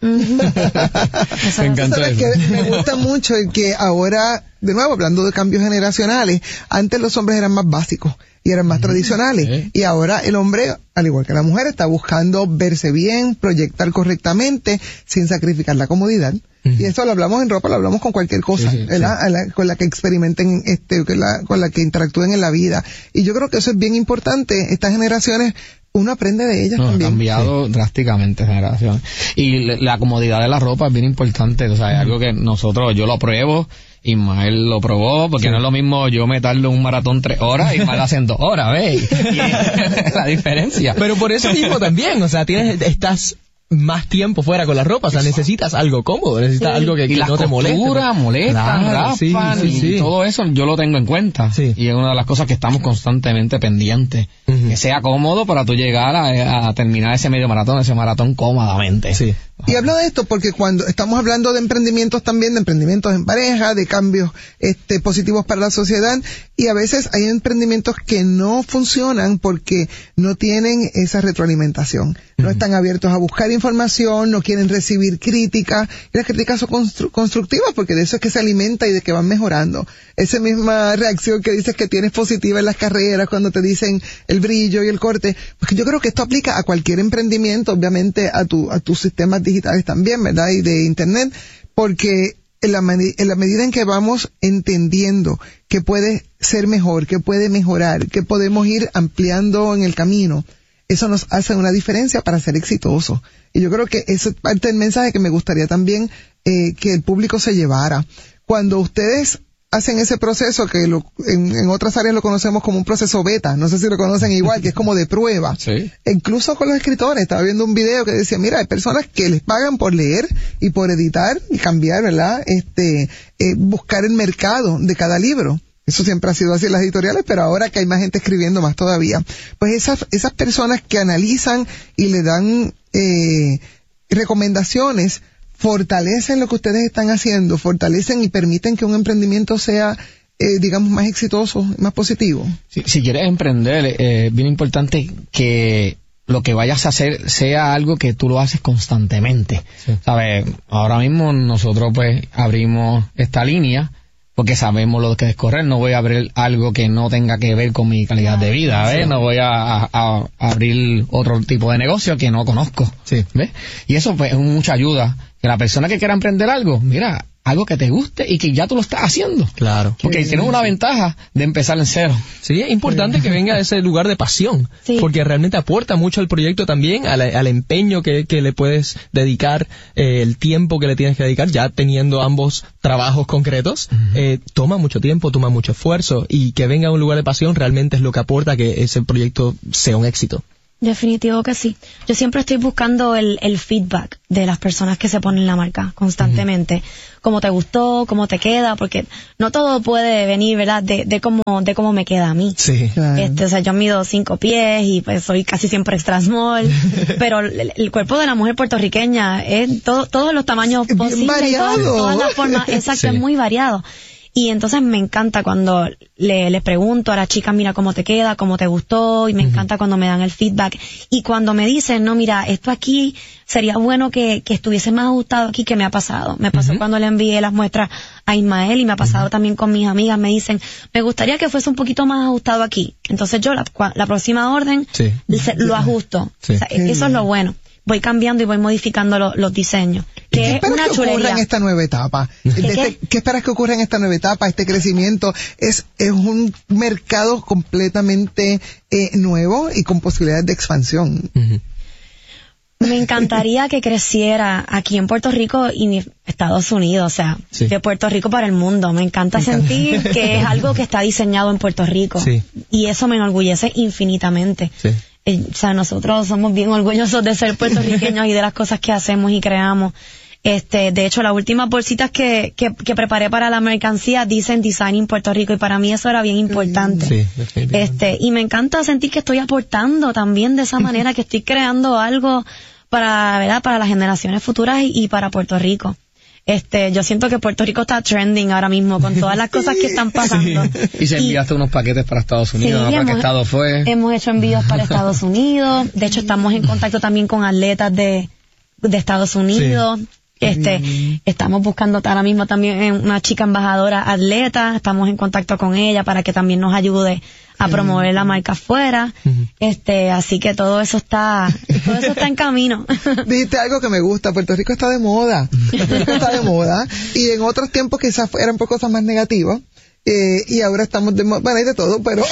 Me encantó eso. Que me gusta mucho y que ahora, de nuevo, hablando de cambios generacionales, antes los hombres eran más básicos y eran más tradicionales. ¿Eh? Y ahora el hombre, al igual que la mujer, está buscando verse bien, proyectar correctamente, sin sacrificar la comodidad. Uh-huh. Y eso lo hablamos en ropa, lo hablamos con cualquier cosa, sí, sí, ¿verdad? Sí. La, con la que experimenten, este, con la, con la que interactúen en la vida. Y yo creo que eso es bien importante. Estas generaciones, uno aprende de ellas no, también. Ha cambiado sí. drásticamente generación. Y la comodidad de la ropa es bien importante. O sea, es uh-huh. algo que nosotros, yo lo pruebo, Ismael lo probó, porque sí. no es lo mismo yo me tardo un maratón tres horas y Ismael hacen dos horas, ¿ves? Y, y la diferencia. Pero por eso mismo también, o sea, tienes, estás más tiempo fuera con la ropa, o sea, necesitas algo cómodo, necesitas sí. algo que, que no te moleste. Y las molestan, claro, raspan, sí, sí, sí. y todo eso yo lo tengo en cuenta. Sí. Y es una de las cosas que estamos constantemente pendientes. Uh-huh. Que sea cómodo para tú llegar a, a terminar ese medio maratón, ese maratón cómodamente. Sí. Y hablo de esto porque cuando estamos hablando de emprendimientos también, de emprendimientos en pareja, de cambios este, positivos para la sociedad, y a veces hay emprendimientos que no funcionan porque no tienen esa retroalimentación. No uh-huh. están abiertos a buscar información, no quieren recibir críticas, y las críticas son constru- constructivas porque de eso es que se alimenta y de que van mejorando. Esa misma reacción que dices que tienes positiva en las carreras cuando te dicen el brillo y el corte, porque yo creo que esto aplica a cualquier emprendimiento, obviamente a tu, a tus sistemas digitales también, ¿verdad? Y de internet, porque en la, med- en la medida en que vamos entendiendo que puede ser mejor, que puede mejorar, que podemos ir ampliando en el camino, eso nos hace una diferencia para ser exitosos. Y yo creo que eso es parte del mensaje que me gustaría también eh, que el público se llevara. Cuando ustedes hacen ese proceso que lo, en, en otras áreas lo conocemos como un proceso beta, no sé si lo conocen igual, que es como de prueba. Sí. Incluso con los escritores, estaba viendo un video que decía, mira, hay personas que les pagan por leer y por editar y cambiar, ¿verdad? Este, eh, buscar el mercado de cada libro. Eso siempre ha sido así en las editoriales, pero ahora que hay más gente escribiendo más todavía. Pues esas, esas personas que analizan y le dan eh, recomendaciones, fortalecen lo que ustedes están haciendo, fortalecen y permiten que un emprendimiento sea, eh, digamos, más exitoso, más positivo. Si, si quieres emprender, es eh, bien importante que lo que vayas a hacer sea algo que tú lo haces constantemente. Sí. ¿Sabes? Ahora mismo nosotros pues abrimos esta línea porque sabemos lo que es correr. No voy a abrir algo que no tenga que ver con mi calidad de vida, ¿ves? Sí. No voy a, a, a abrir otro tipo de negocio que no conozco. Sí. ¿Ves? Y eso pues es mucha ayuda. Que la persona que quiera emprender algo, mira, algo que te guste y que ya tú lo estás haciendo. Claro. Porque Qué tienes una ventaja de empezar en cero. Sí, es importante que venga de ese lugar de pasión. Sí. Porque realmente aporta mucho al proyecto también, al, al empeño que, que le puedes dedicar, eh, el tiempo que le tienes que dedicar, ya teniendo ambos trabajos concretos. Uh-huh. eh, toma mucho tiempo, toma mucho esfuerzo, y que venga de un lugar de pasión realmente es lo que aporta a que ese proyecto sea un éxito. Definitivo que sí. Yo siempre estoy buscando el, el feedback de las personas que se ponen la marca constantemente. Uh-huh. Cómo te gustó, cómo te queda, porque no todo puede venir, ¿verdad? De, de cómo, de cómo me queda a mí. Sí. Claro. Este, o sea, yo mido cinco pies y pues soy casi siempre extra small, pero el, el cuerpo de la mujer puertorriqueña es todo, todos los tamaños es posibles, todas, todas las formas, exacto, sí. Es muy variado. Y entonces me encanta cuando le, les pregunto a las chicas, mira, cómo te queda, cómo te gustó, y me uh-huh. encanta cuando me dan el feedback. Y cuando me dicen, no, mira, esto aquí sería bueno que, que estuviese más ajustado aquí, que me ha pasado. Me pasó uh-huh. cuando le envié las muestras a Ismael, y me ha pasado uh-huh. también con mis amigas. Me dicen, me gustaría que fuese un poquito más ajustado aquí. Entonces yo la, la próxima orden sí. se, lo ajusto. Sí. O sea, eso es lo bueno. Voy cambiando y voy modificando lo, los diseños. Que ¿Qué es esperas una que ocurra chulería en esta nueva etapa? ¿Qué, este, qué? ¿Qué esperas que ocurra en esta nueva etapa? Este crecimiento es, es un mercado completamente eh, nuevo y con posibilidades de expansión. Uh-huh. Me encantaría que creciera aquí en Puerto Rico y en Estados Unidos, o sea, sí. de Puerto Rico para el mundo. Me encanta, Me encanta sentir que es algo que está diseñado en Puerto Rico. Sí. Y eso me enorgullece infinitamente. Sí. O sea, nosotros somos bien orgullosos de ser puertorriqueños y de las cosas que hacemos y creamos. Este, de hecho, las últimas bolsitas que, que, que preparé para la mercancía dicen Designing Puerto Rico, y para mí eso era bien importante. Sí, definitivamente. Este, y me encanta sentir que estoy aportando también de esa manera, que estoy creando algo para, ¿verdad? Para las generaciones futuras y, y para Puerto Rico. Este, yo siento que Puerto Rico está trending ahora mismo con todas las cosas que están pasando. Sí. Y se enviaste y, unos paquetes para Estados Unidos, sí, ¿no? ¿Para hemos, qué estado fue? Hemos hecho envíos para Estados Unidos. De hecho, estamos en contacto también con atletas de, de Estados Unidos. Sí. Este, mm. estamos buscando ahora mismo también una chica embajadora atleta. Estamos en contacto con ella para que también nos ayude a promover la marca afuera. Uh-huh. Este, así que todo eso está, todo eso está en camino. Dijiste algo que me gusta, Puerto Rico está de moda. Puerto Rico está de moda. Y en otros tiempos quizás eran por cosas más negativas. Eh, y ahora estamos de moda, bueno, hay de todo, pero,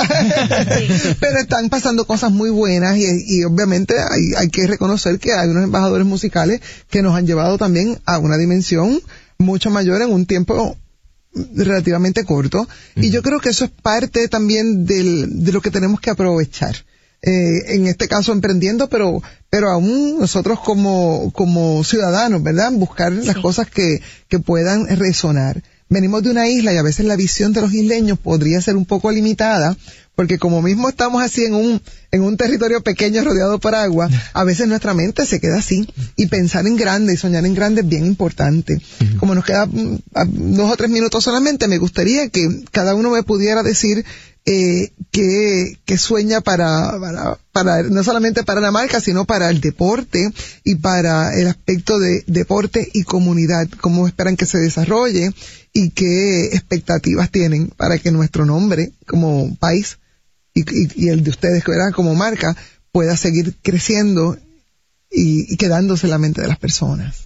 sí. pero están pasando cosas muy buenas, y, y obviamente hay, hay que reconocer que hay unos embajadores musicales que nos han llevado también a una dimensión mucho mayor en un tiempo relativamente corto, uh-huh. y yo creo que eso es parte también del, de lo que tenemos que aprovechar, eh, en este caso emprendiendo, pero pero aún nosotros como como ciudadanos, ¿verdad? Buscar sí. las cosas que que puedan resonar. Venimos de una isla y a veces la visión de los isleños podría ser un poco limitada, porque como mismo estamos así en un en un territorio pequeño rodeado por agua, a veces nuestra mente se queda así, y pensar en grande y soñar en grande es bien importante. Uh-huh. Como nos queda mm, dos o tres minutos solamente, me gustaría que cada uno me pudiera decir eh, que, que sueña para, para, para, no solamente para la marca, sino para el deporte y para el aspecto de deporte y comunidad, cómo esperan que se desarrolle y qué expectativas tienen para que nuestro nombre como país y, y, y el de ustedes, ¿verdad?, como marca, pueda seguir creciendo y, y quedándose en la mente de las personas.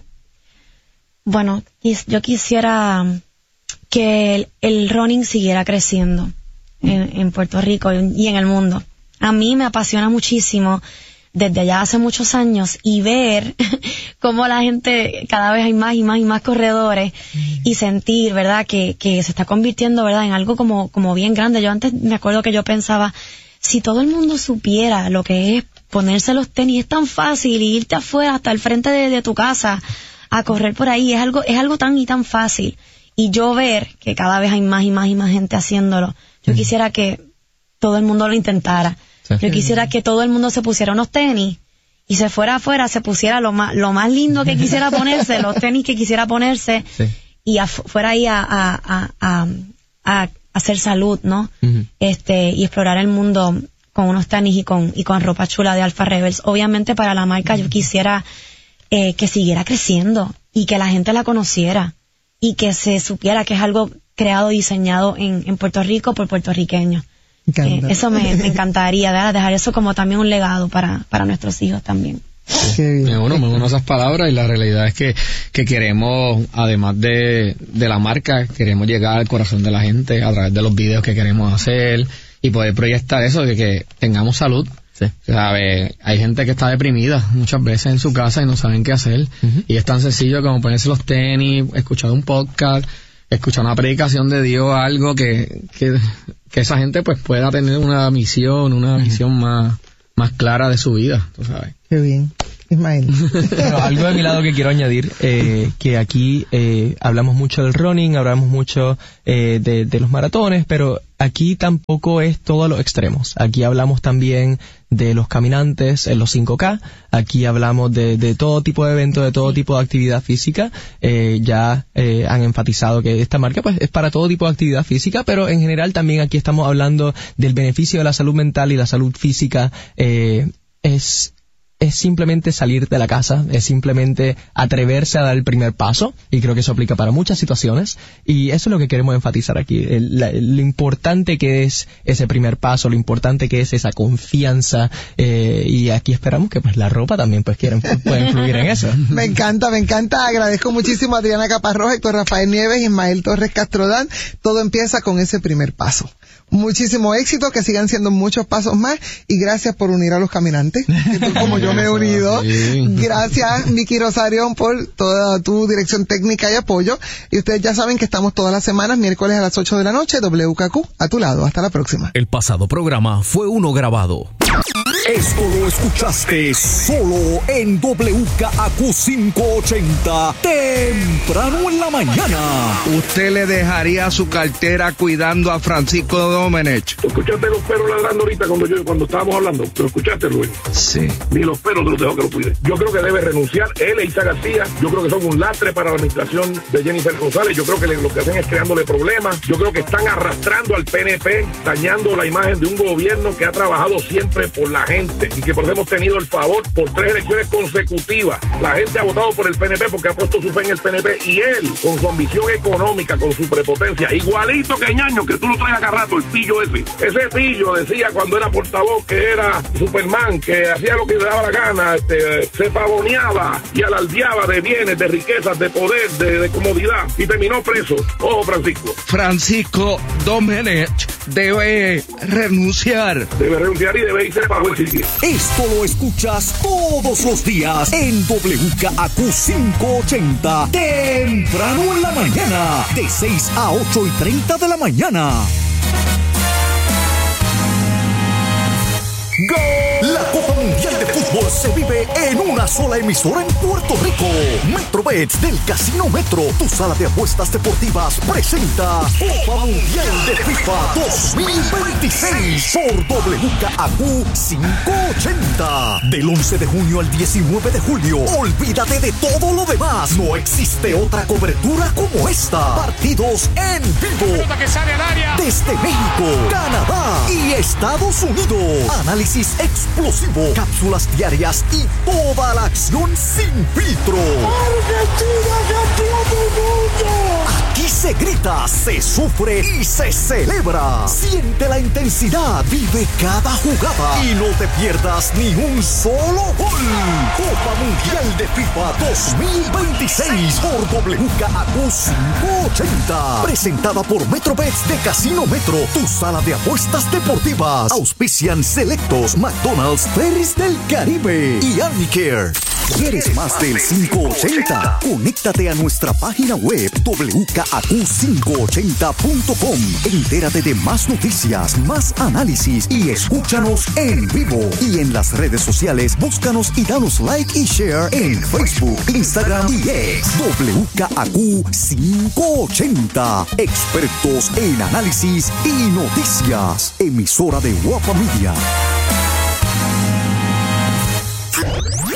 Bueno, yo quisiera que el, el running siguiera creciendo en, en Puerto Rico y en el mundo. A mí me apasiona muchísimo desde allá hace muchos años, y ver cómo la gente, cada vez hay más y más y más corredores, y sentir, ¿verdad?, que, que se está convirtiendo, ¿verdad?, en algo como, como bien grande. Yo antes me acuerdo que yo pensaba, si todo el mundo supiera lo que es ponerse los tenis, es tan fácil, y irte afuera hasta el frente de, de tu casa a correr por ahí, es algo, es algo tan y tan fácil. Y yo ver que cada vez hay más y más y más gente haciéndolo, yo mm. quisiera que todo el mundo lo intentara. Yo quisiera que todo el mundo se pusiera unos tenis y se fuera afuera, se pusiera lo más, lo más lindo que quisiera ponerse, los tenis que quisiera ponerse, sí. y a, fuera ahí a, a, a, a, a hacer salud, ¿no? Uh-huh. Este, y explorar el mundo con unos tenis y con, y con ropa chula de Alpha Rebels. Obviamente para la marca yo quisiera eh, que siguiera creciendo y que la gente la conociera y que se supiera que es algo creado y diseñado en, en Puerto Rico por puertorriqueños. Eh, eso me, me encantaría, ¿verdad? Dejar eso como también un legado para, para nuestros hijos también. Me uno, me uno a esas palabras y la realidad es que, que queremos, además de, de la marca, queremos llegar al corazón de la gente a través de los videos que queremos hacer y poder proyectar eso de que tengamos salud. Sí. ¿Sabe? Hay gente que está deprimida muchas veces en su casa y no saben qué hacer. Uh-huh. Y es tan sencillo como ponerse los tenis, escuchar un podcast, escuchar una predicación de Dios, algo que, que, que esa gente pues pueda tener una misión, una uh-huh. visión más, más clara de su vida, tú sabes. Qué bien. Ismael. Bueno, algo de mi lado que quiero añadir, eh, que aquí eh, hablamos mucho del running, hablamos mucho eh, de, de los maratones, pero aquí tampoco es todos los extremos. Aquí hablamos también de los caminantes en los cinco K, aquí hablamos de, de todo tipo de eventos, de todo tipo de actividad física. Eh, ya eh, han enfatizado que esta marca pues es para todo tipo de actividad física, pero en general también aquí estamos hablando del beneficio de la salud mental y la salud física. Eh, es es simplemente salir de la casa, es simplemente atreverse a dar el primer paso, y creo que eso aplica para muchas situaciones, y eso es lo que queremos enfatizar aquí, el, la, lo importante que es ese primer paso, lo importante que es esa confianza, eh, y aquí esperamos que pues la ropa también pues quieren, pueda influir en eso. Me encanta, me encanta, agradezco muchísimo a Adriana Caparrós, Héctor Rafael Nieves, Ismael Torres Castrodán. Todo empieza con ese primer paso. Muchísimo éxito, que sigan siendo muchos pasos más, y gracias por unir a los caminantes, como yo me he unido. Gracias, Vicky Rosario, por toda tu dirección técnica y apoyo. Y ustedes ya saben que estamos todas las semanas, miércoles a las ocho de la noche, W K Q, a tu lado. Hasta la próxima. El pasado programa fue uno grabado. Esto lo escuchaste solo en W K Q quinientos ochenta, temprano en la mañana. ¿Usted le dejaría su cartera cuidando a Francisco Domenech? ¿Escuchaste los perros ladrando ahorita cuando yo cuando estábamos hablando? ¿Pero escuchaste, Luis? Sí. Ni los perros te los dejo que lo cuide. Yo creo que debe renunciar él e Isa García. Yo creo que son un lastre para la administración de Jennifer González. Yo creo que le, lo que hacen es creándole problemas. Yo creo que están arrastrando al P N P, dañando la imagen de un gobierno que ha trabajado siempre por la gente y que por eso hemos tenido el favor por tres elecciones consecutivas. La gente ha votado por el P N P porque ha puesto su fe en el P N P, y él, con su ambición económica, con su prepotencia, igualito que Ñaño, que tú lo traes acá rato, el pillo ese. Ese pillo decía cuando era portavoz que era Superman, que hacía lo que le daba la gana, este, se pavoneaba y alardeaba de bienes, de riquezas, de poder, de, de comodidad, y terminó preso. Ojo, Francisco. Francisco Domenech debe renunciar. Debe renunciar y debe irse para buen sitio. Esto lo escuchas todos los días en W K Q quinientos ochenta, temprano en la mañana, de seis a ocho y treinta de la mañana. ¡Gol! La Copa Mundial de Fútbol se vive en una sola emisora en Puerto Rico. Metrobets del Casino Metro, tu sala de apuestas deportivas, presenta Copa Mundial de FIFA dos mil veintiséis por W K Q quinientos ochenta. Del once de junio al diecinueve de julio. Olvídate de todo lo demás. No existe otra cobertura como esta. Partidos en vivo. Desde México, Canadá y Estados Unidos. Análisis explosivo, cápsulas diarias y toda la acción sin filtro. ¡Argentina, campeón del mundo! Aquí se grita, se sufre y se celebra. Siente la intensidad, vive cada jugada y no te pierdas ni un solo gol. Copa Mundial de FIFA dos mil veintiséis por W K Q quinientos ochenta. Presentada por Metrobets de Casino Metro, tu sala de apuestas deportivas. Auspician Selectos, McDonald's, Ferris del Caribe y Armicare. ¿Quieres más del quinientos ochenta? Conéctate a nuestra página web W K Q quinientos ochenta punto com. Entérate de más noticias, más análisis y escúchanos en vivo. Y en las redes sociales, búscanos y danos like y share en Facebook, Instagram y X. W K Q quinientos ochenta. Expertos en análisis y noticias. Emisora de Guapa Media.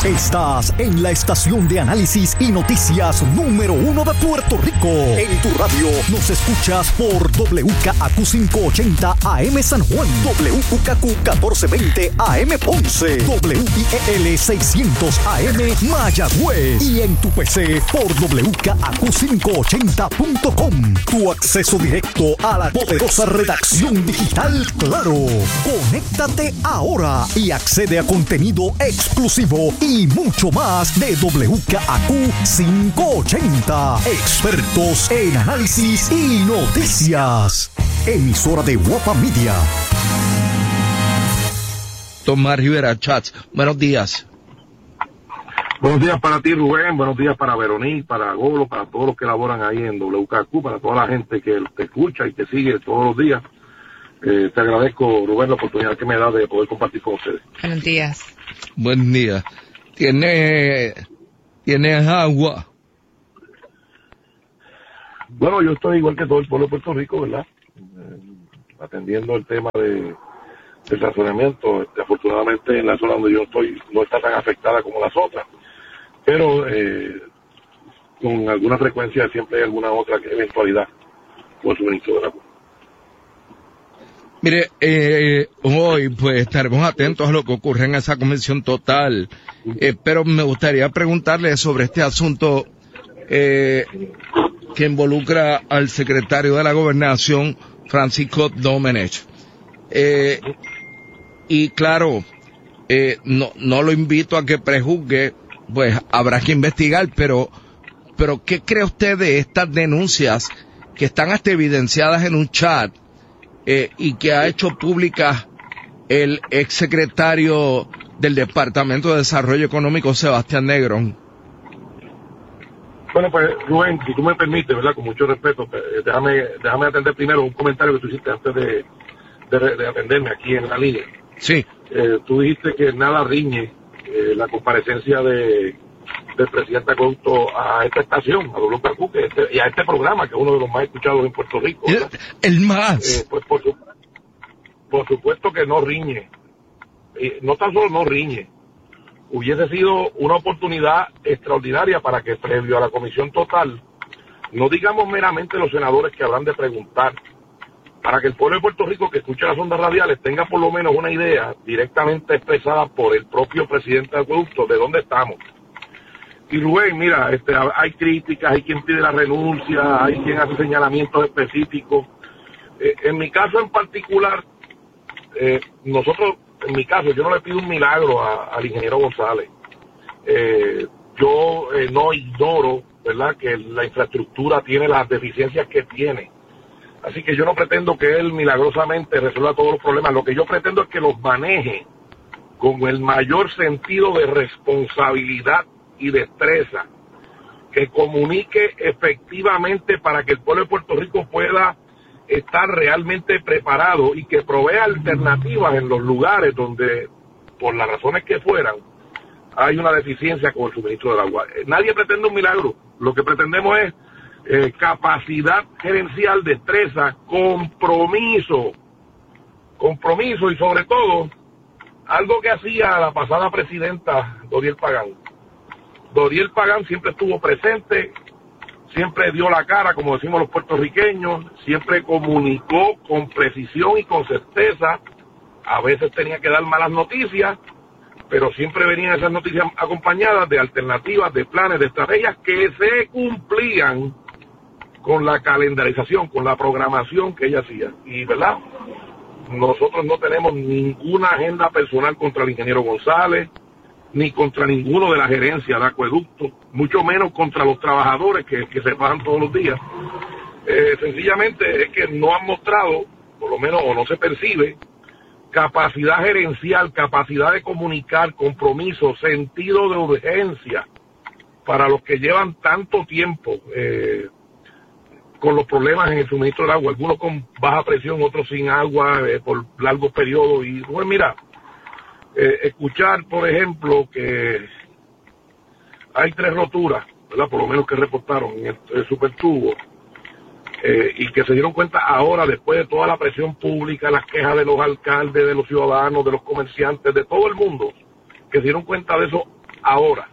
Estás en la estación de análisis y noticias número uno de Puerto Rico. En tu radio nos escuchas por W K A Q quinientos ochenta A M San Juan, W U K Q catorce veinte A M Ponce, W I E L seiscientos A M Mayagüez y en tu P C por W K A Q quinientos ochenta punto com. Tu acceso directo a la poderosa redacción digital Claro. Conéctate ahora y accede a contenido exclusivo y mucho más de W K A Q quinientos ochenta. Expertos en análisis y noticias. Emisora de Guapa Media. Tomás Rivera Chats, buenos días. Buenos días para ti, Rubén. Buenos días para Veronique, para Golo, para todos los que laboran ahí en W K Q, para toda la gente que te escucha y te sigue todos los días. Eh, te agradezco, Rubén, la oportunidad que me da de poder compartir con ustedes. Buenos días. Buen día. ¿Tiene, ¿Tienes agua? Bueno, yo estoy igual que todo el pueblo de Puerto Rico, ¿verdad? Eh, atendiendo el tema de del razonamiento. Este, afortunadamente en la zona donde yo estoy no está tan afectada como las otras, pero eh, con alguna frecuencia siempre hay alguna otra eventualidad por suministro del agua. Mire, eh, hoy pues estaremos atentos a lo que ocurre en esa convención total, eh, pero me gustaría preguntarle sobre este asunto eh, que involucra al secretario de la Gobernación, Francisco Domenech. Eh, y claro, eh, no, no lo invito a que prejuzgue, pues habrá que investigar, pero, pero ¿qué cree usted de estas denuncias que están hasta evidenciadas en un chat eh, y que ha hecho públicas el exsecretario del Departamento de Desarrollo Económico, Sebastián Negrón? Bueno, pues Rubén, si tú me permites, ¿verdad? Con mucho respeto, déjame, déjame atender primero un comentario que tú hiciste antes de, de, de atenderme aquí en la línea. Sí. Eh, tú dijiste que nada riñe eh, la comparecencia de del presidente Acueducto a esta estación, a W K Q, que este, y a este programa, que es uno de los más escuchados en Puerto Rico, ¿verdad? El, el más. Eh, pues por, su, por supuesto que no riñe. Y no tan solo no riñe, hubiese sido una oportunidad extraordinaria para que previo a la comisión total, no digamos meramente los senadores que habrán de preguntar, para que el pueblo de Puerto Rico que escuche las ondas radiales tenga por lo menos una idea directamente expresada por el propio presidente de Acueducto de dónde estamos. Y Rubén, mira, este, hay críticas, hay quien pide la renuncia, hay quien hace señalamientos específicos. Eh, en mi caso en particular, eh, nosotros, en mi caso, yo no le pido un milagro a, al ingeniero González. Eh, yo eh, no ignoro, ¿verdad?, que la infraestructura tiene las deficiencias que tiene. Así que yo no pretendo que él milagrosamente resuelva todos los problemas. Lo que yo pretendo es que los maneje con el mayor sentido de responsabilidad y destreza, que comunique efectivamente para que el pueblo de Puerto Rico pueda estar realmente preparado y que provea alternativas en los lugares donde, por las razones que fueran, hay una deficiencia con el suministro del agua. Nadie pretende un milagro. Lo que pretendemos es eh, capacidad gerencial, destreza, compromiso, compromiso y sobre todo, algo que hacía la pasada presidenta Doriel Pagán. Doriel Pagán siempre estuvo presente, siempre dio la cara, como decimos los puertorriqueños, siempre comunicó con precisión y con certeza. A veces tenía que dar malas noticias, pero siempre venían esas noticias acompañadas de alternativas, de planes, de estrategias que se cumplían con la calendarización, con la programación que ella hacía. Y, ¿verdad?, nosotros no tenemos ninguna agenda personal contra el ingeniero González, ni contra ninguno de la gerencia de Acueducto, mucho menos contra los trabajadores que, que se pagan todos los días. Eh, sencillamente es que no han mostrado, por lo menos, o no se percibe, capacidad gerencial, capacidad de comunicar, compromiso, sentido de urgencia para los que llevan tanto tiempo eh, con los problemas en el suministro del agua, algunos con baja presión, otros sin agua eh, por largos periodos. Y bueno, mira, Eh, escuchar, por ejemplo, que hay tres roturas, ¿verdad?, por lo menos que reportaron en el, el supertubo, eh, y que se dieron cuenta ahora, después de toda la presión pública, las quejas de los alcaldes, de los ciudadanos, de los comerciantes, de todo el mundo, que se dieron cuenta de eso Ahora,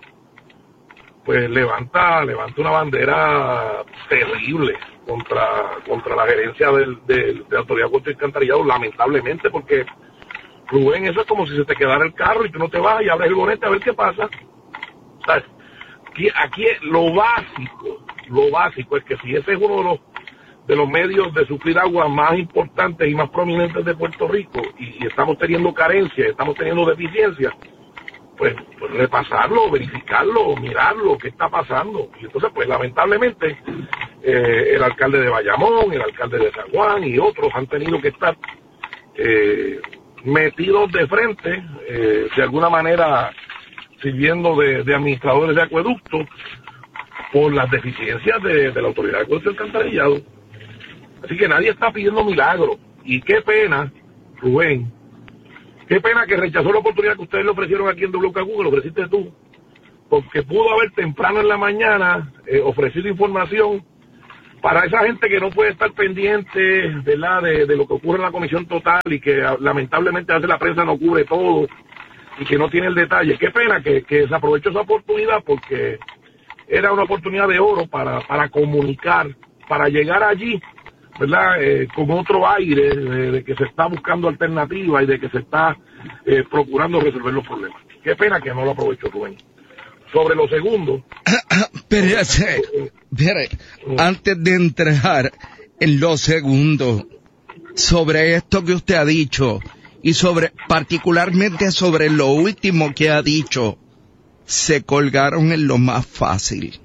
pues levanta levanta una bandera terrible contra contra la gerencia del, del, de la Autoridad de Acueductos y Alcantarillado, lamentablemente, porque, Rubén, eso es como si se te quedara el carro y tú no te vas y abres el bonete a ver qué pasa. ¿Sabes? Aquí, aquí lo básico, lo básico es que si ese es uno de los de los medios de suplir agua más importantes y más prominentes de Puerto Rico y, y estamos teniendo carencias, estamos teniendo deficiencias, pues, pues repasarlo, verificarlo, mirarlo, qué está pasando. Y entonces, pues lamentablemente, eh, el alcalde de Bayamón, el alcalde de San Juan y otros han tenido que estar eh, metidos de frente, eh, de alguna manera sirviendo de, de administradores de acueductos por las deficiencias de, de la Autoridad de Acueductos y Alcantarillado. Así que nadie está pidiendo milagros. Y qué pena, Rubén, qué pena que rechazó la oportunidad que ustedes le ofrecieron aquí en W K Q, que lo ofreciste tú, porque pudo haber temprano en la mañana eh, ofrecido información para esa gente que no puede estar pendiente, ¿verdad?, de, de lo que ocurre en la Comisión Total y que lamentablemente a veces la prensa no cubre todo y que no tiene el detalle. Qué pena que, que se aprovechó esa oportunidad, porque era una oportunidad de oro para, para comunicar, para llegar allí, ¿verdad?, eh, con otro aire de, de que se está buscando alternativas y de que se está eh, procurando resolver los problemas. Qué pena que no lo aprovechó, Rubén. Sobre lo segundo... Pero, espere, antes de entrar en lo segundo, sobre esto que usted ha dicho, y sobre, particularmente sobre lo último que ha dicho, se colgaron en lo más fácil.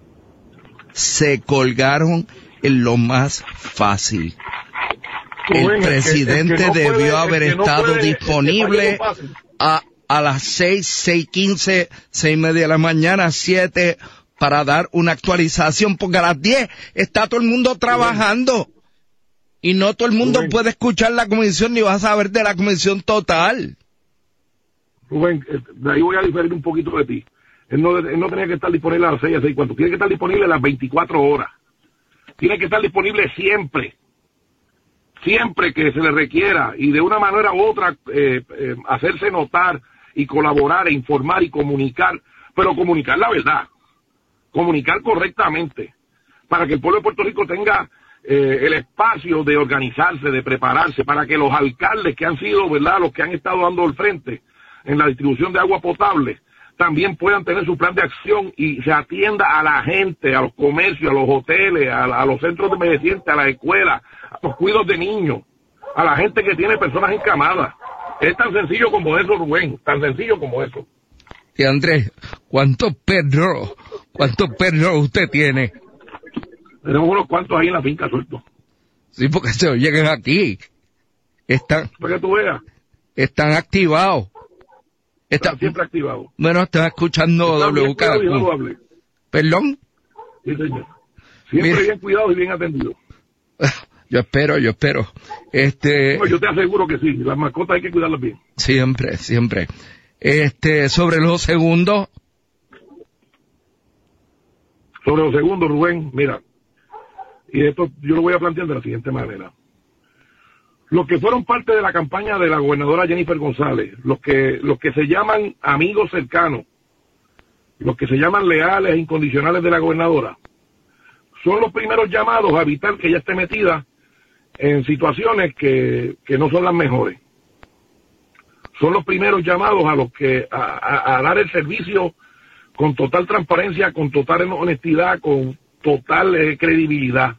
Se colgaron en lo más fácil. El presidente debió haber estado disponible a, a las seis, seis quince, seis y media de la mañana, siete, para dar una actualización, porque a las diez está todo el mundo trabajando. Y no todo el mundo Rubén, puede escuchar la comisión ni va a saber de la comisión total. Rubén, de ahí voy a diferir un poquito de ti. Él no, él no tenía que estar disponible a las seis, a seis, cuanto. Tiene que estar disponible a las veinticuatro horas. Tiene que estar disponible siempre. Siempre que se le requiera. Y de una manera u otra, eh, eh, hacerse notar y colaborar e informar y comunicar. Pero comunicar la verdad. Comunicar correctamente. Para que el pueblo de Puerto Rico tenga eh, el espacio de organizarse, de prepararse, para que los alcaldes que han sido, ¿verdad?, los que han estado dando el frente en la distribución de agua potable, también puedan tener su plan de acción y se atienda a la gente, a los comercios, a los hoteles, a, a los centros de envejecientes, a las escuelas, a los cuidados de niños, a la gente que tiene personas encamadas. Es tan sencillo como eso, Rubén, tan sencillo como eso. Y Andrés, ¿cuántos perros, cuántos perros usted tiene? Tenemos unos cuantos ahí en la finca sueltos. Sí, porque se oyen aquí. Están, Para que tú veas. Están activados. Está, Están siempre activados. Bueno, están escuchando W K Q. ¿Perdón? Sí, señor. Siempre Mira, bien cuidados y bien atendidos. Yo espero, yo espero. Este. No, yo te aseguro que sí. Las mascotas hay que cuidarlas bien. Siempre, siempre. Este, sobre los segundos. Sobre los segundos, Rubén, mira. Y esto yo lo voy a plantear de la siguiente manera. Los que fueron parte de la campaña de la gobernadora Jennifer González, los que los que se llaman amigos cercanos, los que se llaman leales e incondicionales de la gobernadora, son los primeros llamados a evitar que ella esté metida en situaciones que, que no son las mejores. Son los primeros llamados a los que a, a, a dar el servicio con total transparencia, con total honestidad, con total eh, credibilidad.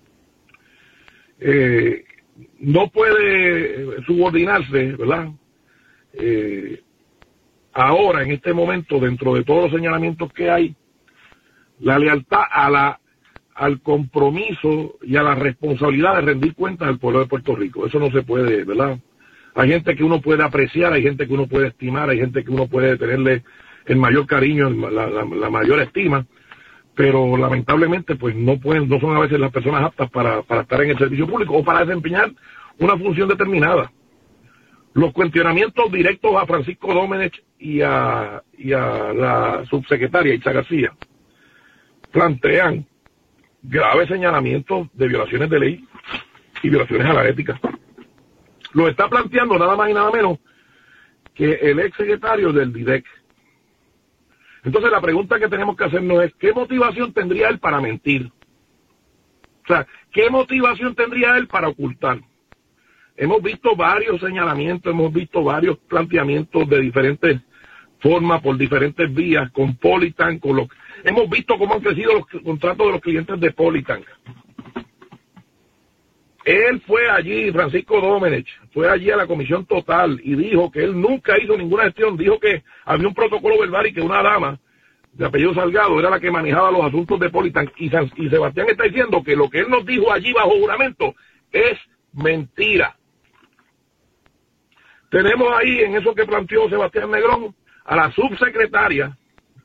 Eh, no puede subordinarse, ¿verdad? Eh, ahora, en este momento, dentro de todos los señalamientos que hay, la lealtad a la al compromiso y a la responsabilidad de rendir cuentas al pueblo de Puerto Rico. Eso no se puede, ¿verdad? Hay gente que uno puede apreciar, hay gente que uno puede estimar, hay gente que uno puede tenerle el mayor cariño, la, la, la mayor estima, pero lamentablemente pues no pueden, no son a veces las personas aptas para, para estar en el servicio público o para desempeñar una función determinada. Los cuestionamientos directos a Francisco Domenech y a, y a la subsecretaria Itza García plantean graves señalamientos de violaciones de ley y violaciones a la ética. Lo está planteando nada más y nada menos que el ex secretario del D I D E C. Entonces la pregunta que tenemos que hacernos es, ¿qué motivación tendría él para mentir? O sea, ¿qué motivación tendría él para ocultar? Hemos visto varios señalamientos, hemos visto varios planteamientos de diferentes formas, por diferentes vías, con Politank, con los... hemos visto cómo han crecido los contratos de los clientes de Politank. Él fue allí, Francisco Domenech, fue allí a la comisión total y dijo que él nunca hizo ninguna gestión, dijo que había un protocolo verbal y que una dama de apellido Salgado era la que manejaba los asuntos de Politank, y, y Sebastián está diciendo que lo que él nos dijo allí bajo juramento es mentira. Tenemos ahí, en eso que planteó Sebastián Negrón, a la subsecretaria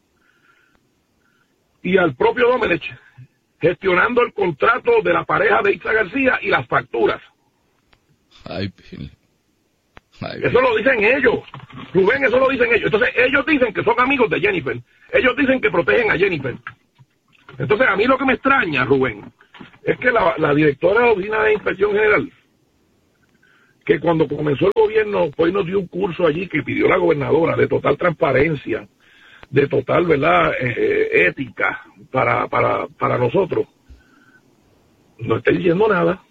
y al propio Domenech gestionando el contrato de la pareja de Itza García y las facturas. Ay, Ay, eso lo dicen ellos, Rubén, eso lo dicen ellos. Entonces ellos dicen que son amigos de Jennifer, ellos dicen que protegen a Jennifer. Entonces a mí lo que me extraña, Rubén, es que la, la directora de la Oficina de Inspección General, que cuando comenzó el gobierno, pues nos dio un curso allí que pidió la gobernadora de total transparencia, de total, ¿verdad?, eh, ética para, para, para nosotros. No está diciendo nada.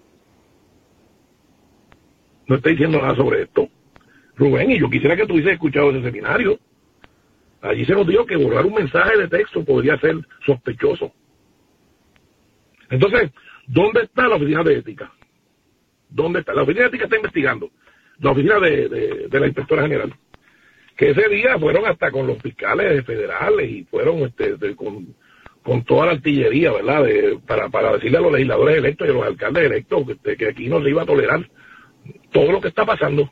No está diciendo nada sobre esto. Rubén, y yo quisiera que tú hubieses escuchado ese seminario. Allí se nos dijo que borrar un mensaje de texto podría ser sospechoso. Entonces, ¿dónde está la oficina de ética? ¿Dónde está? La oficina de ética está investigando. La oficina de, de, de la inspectora general. Que ese día fueron hasta con los fiscales federales y fueron este, de, con, con toda la artillería, ¿verdad? De, para, para decirle a los legisladores electos y a los alcaldes electos que, que aquí no se iba a tolerar todo lo que está pasando.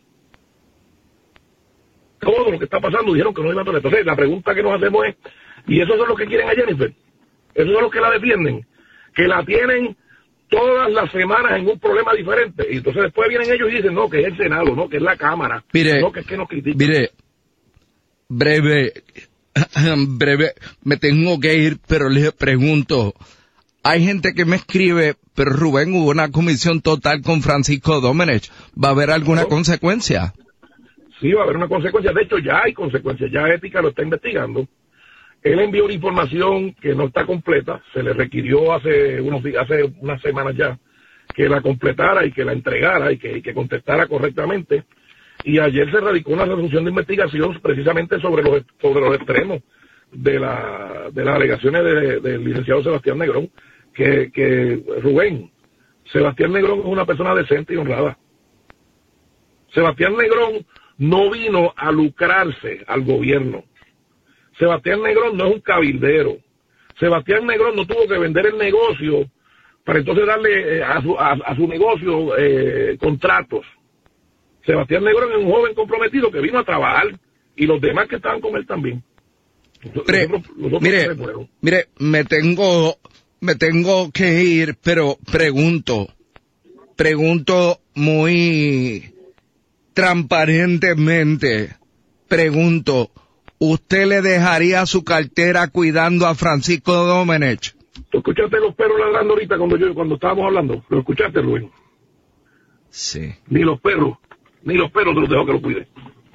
Todo lo que está pasando dijeron que no iba a tolerar. Entonces, la pregunta que nos hacemos es, ¿y esos son los que quieren a Jennifer? ¿Esos son los que la defienden? Que la tienen todas las semanas en un problema diferente. Y entonces después vienen ellos y dicen, no, que es el Senado, no, que es la Cámara. Mire, no, que es que nos critican. Mire, breve, breve, me tengo que ir, pero les pregunto, hay gente que me escribe, pero Rubén, hubo una comisión total con Francisco Domenech, ¿va a haber alguna ¿No? consecuencia? Sí, va a haber una consecuencia, de hecho ya hay consecuencias, ya Ética lo está investigando. Él envió una información que no está completa, se le requirió hace unos días, hace unas semanas ya, que la completara y que la entregara y que, y que contestara correctamente. Y ayer se radicó una resolución de investigación precisamente sobre los sobre los extremos de la de las alegaciones del de, de licenciado Sebastián Negrón, que, que Rubén, Sebastián Negrón es una persona decente y honrada. Sebastián Negrón no vino a lucrarse al gobierno. Sebastián Negrón no es un cabildero. Sebastián Negrón no tuvo que vender el negocio para entonces darle eh, a, su, a, a su negocio eh, contratos. Sebastián Negrón es un joven comprometido que vino a trabajar y los demás que estaban con él también. Pre, los otros, los otros mire, mire, me tengo, me tengo que ir, pero pregunto, pregunto muy transparentemente, pregunto, ¿usted le dejaría su cartera cuidando a Francisco Domenech? ¿Tú escuchaste los perros ladrando ahorita cuando yo cuando estábamos hablando? ¿Lo escuchaste, Rubén? Sí. Ni los perros, ni los perros te los dejo que lo cuide.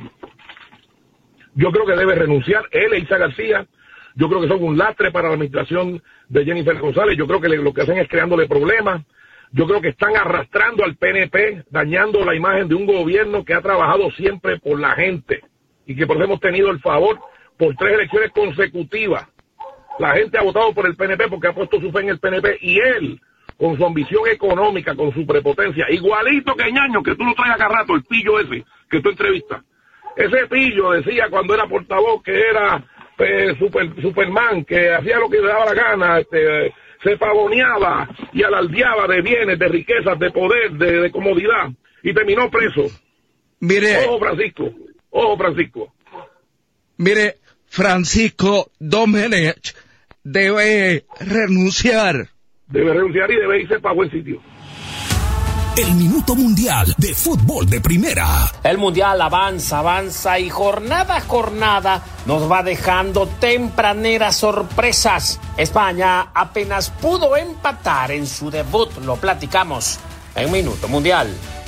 Yo creo que debe renunciar él e Itza García. Yo creo que son un lastre para la administración de Jennifer González. Yo creo que le, lo que hacen es creándole problemas. Yo creo que están arrastrando al P N P, dañando la imagen de un gobierno que ha trabajado siempre por la gente y que por eso hemos tenido el favor por tres elecciones consecutivas. La gente ha votado por el P N P porque ha puesto su fe en el P N P y él, con su ambición económica, con su prepotencia, igualito que Ñaño, que tú lo traes acá rato, el pillo ese que tú entrevistas. Ese pillo decía cuando era portavoz que era eh, super, Superman, que hacía lo que le daba la gana, este, se pavoneaba y alardeaba de bienes, de riquezas, de poder, de, de comodidad, y terminó preso. Mire, ojo Francisco, ojo Francisco. Mire, Francisco Domenech debe renunciar. Debe renunciar y debe irse para buen sitio. El Minuto Mundial de Fútbol de Primera. El Mundial avanza, avanza y jornada a jornada nos va dejando tempraneras sorpresas. España apenas pudo empatar en su debut, lo platicamos en Minuto Mundial.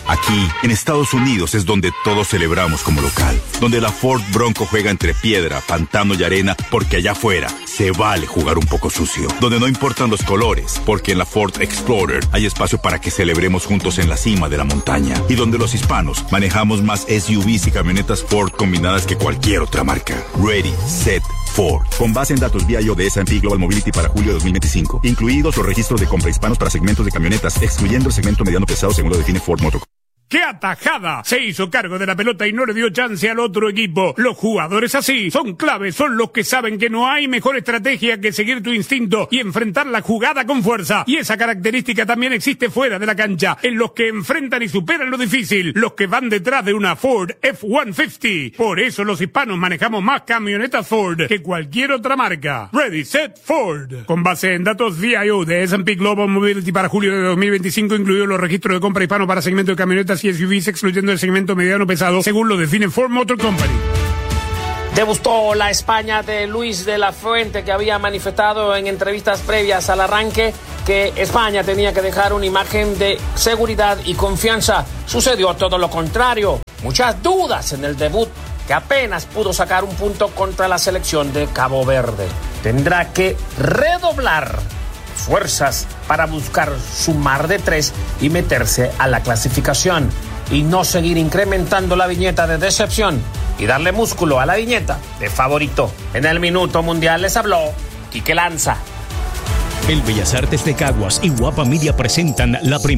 Aquí, en Estados Unidos, es donde todos celebramos como local. Donde la Ford Bronco juega entre piedra, pantano y arena, porque allá afuera se vale jugar un poco sucio. Donde no importan los colores, porque en la Ford Explorer hay espacio para que celebremos juntos en la cima de la montaña. Y donde los hispanos manejamos más S U Vs y camionetas Ford combinadas que cualquier otra marca. Ready, set, Ford. Con base en datos V I O de S and P Global Mobility para julio de dos mil veinticinco. Incluidos los registros de compra hispanos para segmentos de camionetas, excluyendo el segmento mediano pesado según lo define Ford Motor. ¡Qué atajada! Se hizo cargo de la pelota y no le dio chance al otro equipo. Los jugadores así son claves, son los que saben que no hay mejor estrategia que seguir tu instinto y enfrentar la jugada con fuerza. Y esa característica también existe fuera de la cancha, en los que enfrentan y superan lo difícil, los que van detrás de una Ford F ciento cincuenta. Por eso los hispanos manejamos más camionetas Ford que cualquier otra marca. Ready, set, Ford. Con base en datos V I O de S and P Global Mobility para julio de dos mil veinticinco, incluidos los registros de compra hispanos para segmento de camionetas y S U Vs, excluyendo el segmento mediano pesado, según lo define Ford Motor Company. Debutó la España de Luis de la Fuente, que había manifestado en entrevistas previas al arranque que España tenía que dejar una imagen de seguridad y confianza. Sucedió todo lo contrario. Muchas dudas en el debut, que apenas pudo sacar un punto contra la selección de Cabo Verde. Tendrá que redoblar fuerzas para buscar sumar de tres y meterse a la clasificación y no seguir incrementando la viñeta de decepción y darle músculo a la viñeta de favorito. En el Minuto Mundial les habló Quique Lanza. El Bellas Artes de Caguas y Guapa Media presentan la primera